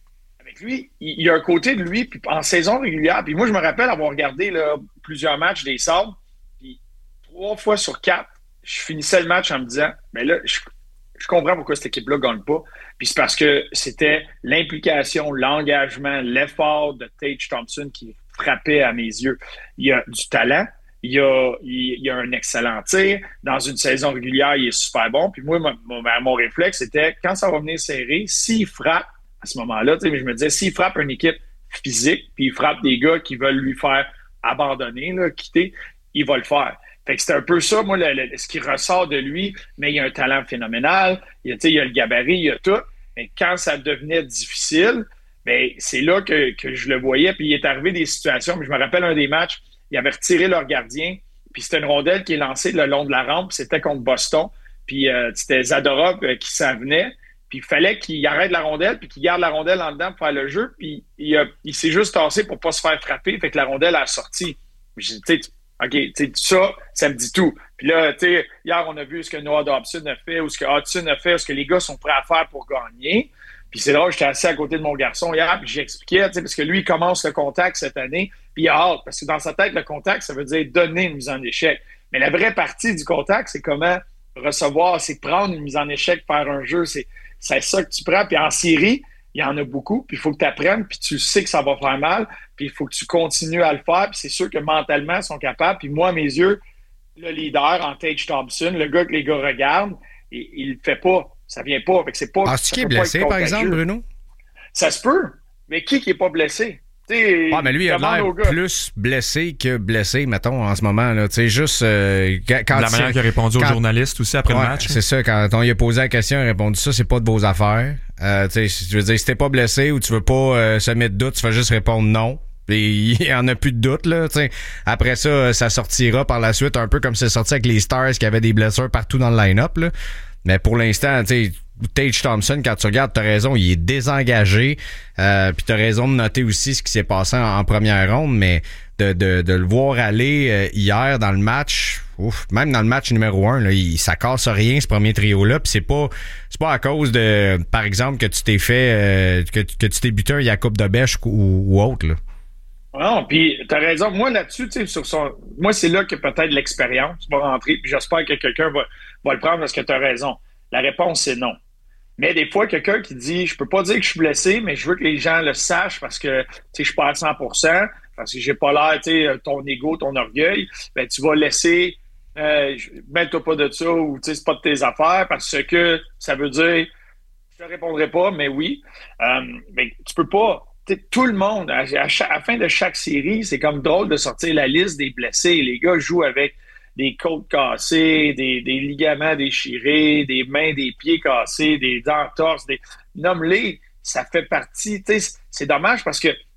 lui, il y a un côté de lui, puis en saison régulière, puis moi, je me rappelle avoir regardé là, plusieurs matchs des Sabres, puis trois fois sur quatre, je finissais le match en me disant, mais là, je, je comprends pourquoi cette équipe-là ne gagne pas, puis c'est parce que c'était l'implication, l'engagement, l'effort de Tage Thompson qui frappait à mes yeux. Il y a du talent, il y a, il y a un excellent tir, dans une saison régulière, il est super bon, puis moi, mon, mon réflexe, c'était, quand ça va venir serré, s'il frappe, à ce moment-là, tu sais, mais je me disais, s'il frappe une équipe physique, puis il frappe des gars qui veulent lui faire abandonner, là, quitter, il va le faire. Fait que c'est un peu ça, moi, le, le, ce qui ressort de lui, mais il y a un talent phénoménal, il y a, tu sais, il y a le gabarit, il y a tout, mais quand ça devenait difficile, ben c'est là que, que je le voyais, puis il est arrivé des situations, mais je me rappelle un des matchs, ils avaient retiré leur gardien, puis c'était une rondelle qui est lancée le long de la rampe, c'était contre Boston, puis euh, c'était Zadorov euh, qui s'en venait, puis il fallait qu'il arrête la rondelle, puis qu'il garde la rondelle en dedans pour faire le jeu, puis il, a, il s'est juste tassé pour pas se faire frapper, fait que la rondelle a sorti. J'ai dit, tu sais, OK, tu sais, ça, ça me dit tout. Puis là, tu sais, hier, on a vu ce que Noah Dobson a fait, ou ce que Hudson a fait, ce que les gars sont prêts à faire pour gagner. Puis c'est là, j'étais assis à côté de mon garçon hier, puis j'expliquais, tu sais, parce que lui, il commence le contact cette année, puis il a hâte, parce que dans sa tête, le contact, ça veut dire donner une mise en échec. Mais la vraie partie du contact, c'est comment recevoir, c'est prendre une mise en échec, faire un jeu, c'est C'est ça que tu prends. Puis en série, il y en a beaucoup. Puis il faut que tu apprennes. Puis tu sais que ça va faire mal. Puis il faut que tu continues à le faire. Puis c'est sûr que mentalement, ils sont capables. Puis moi, à mes yeux, le leader en Tage Thompson, le gars que les gars regardent, il, il le fait pas. Ça vient pas. Fait que c'est pas. Ah, c'est qui est blessé, par exemple, Bruno? Ça se peut. Mais qui qui est pas blessé? T'sais, ah, mais lui, il a l'air plus blessé que blessé, mettons, en ce moment. Là. T'sais, juste, euh, quand, la manière qu'il a répondu quand, aux journalistes aussi après ouais, le match. C'est ça, quand on lui a posé la question, il a répondu ça, c'est pas de vos affaires. Euh, je veux dire, si t'es pas blessé ou tu veux pas euh, semer de doute, tu vas juste répondre non. Et il y en a plus de doute, là. T'sais. Après ça, ça sortira par la suite, un peu comme c'est sorti avec les Stars qui avaient des blessures partout dans le line-up. Là. Mais pour l'instant, tu sais, Tage Thompson, quand tu regardes, t'as raison, il est désengagé. Euh, puis t'as raison de noter aussi ce qui s'est passé en, en première ronde, mais de, de, de le voir aller euh, hier dans le match, ouf, même dans le match numéro un, là, il, ça casse rien ce premier trio-là. Puis c'est pas c'est pas à cause de, par exemple, que tu t'es fait euh, que, que tu t'es buté un Jakub Dobeš ou, ou autre. Là. Non, puis t'as raison. Moi, là-dessus, tu sais, sur son. Moi, c'est là que peut-être l'expérience va rentrer, puis j'espère que quelqu'un va, va le prendre parce que t'as raison. La réponse, c'est non. Mais des fois, quelqu'un qui dit, je peux pas dire que je suis blessé, mais je veux que les gens le sachent parce que, tu sais, je suis pas à cent pour cent, parce que j'ai pas l'air, tu sais, ton ego, ton orgueil, ben, tu vas laisser, euh, mêle-toi pas de ça ou, tu sais, c'est pas de tes affaires parce que ça veut dire, je te répondrai pas, mais oui. Euh, mais tu peux pas, tu sais, tout le monde, à, à, chaque, à la fin de chaque série, c'est comme drôle de sortir la liste des blessés. Les gars jouent avec des côtes cassées, des, des ligaments déchirés, des mains, des pieds cassés, des entorses, des... nomme-les, ça fait partie, tu sais, c'est dommage parce que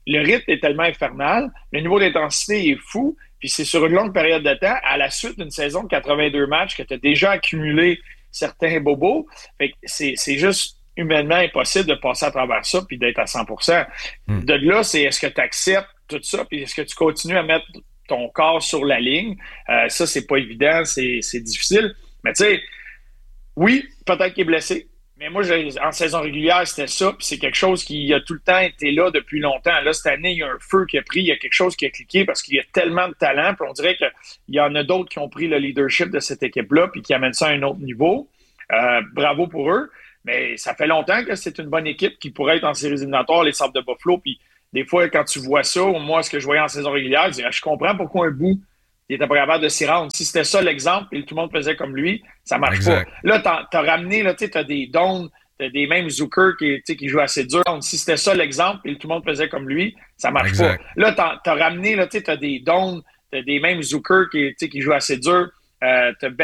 le rythme est tellement infernal, le niveau d'intensité est fou, puis c'est sur une longue période de temps, à la suite d'une saison de quatre-vingt-deux matchs que tu as déjà accumulé certains bobos. Fait que c'est, c'est juste humainement impossible de passer à travers ça puis d'être à cent pour cent. Mm. De là, c'est est-ce que tu acceptes tout ça puis est-ce que tu continues à mettre ton corps sur la ligne? Euh, ça, c'est pas évident, c'est, c'est difficile. Mais tu sais, oui, peut-être qu'il est blessé. Mais moi, j'ai, en saison régulière, c'était ça. Puis c'est quelque chose qui a tout le temps été là depuis longtemps. Là, cette année, il y a un feu qui a pris. Il y a quelque chose qui a cliqué parce qu'il y a tellement de talent. Puis on dirait qu'il y en a d'autres qui ont pris le leadership de cette équipe-là puis qui amènent ça à un autre niveau. Euh, bravo pour eux. Mais ça fait longtemps que c'est une bonne équipe qui pourrait être en séries éliminatoires, les Sabres de Buffalo. Puis des fois, quand tu vois ça, ou moi, ce que je voyais en saison régulière, je dis, je comprends pourquoi un bout il était pas capable de s'y rendre. Si c'était ça l'exemple et tout le monde faisait comme lui, ça marche exact. Pas. Là, t'as, t'as ramené, là, tu as des Dons, t'as des mêmes Zucker qui, qui jouent assez dur. Si c'était ça l'exemple et tout le monde faisait comme lui, ça marche exact. Pas. Là, t'as, t'as ramené, là, tu as des Dons, t'as des mêmes Zucker qui, qui jouent assez dur. Euh, t'as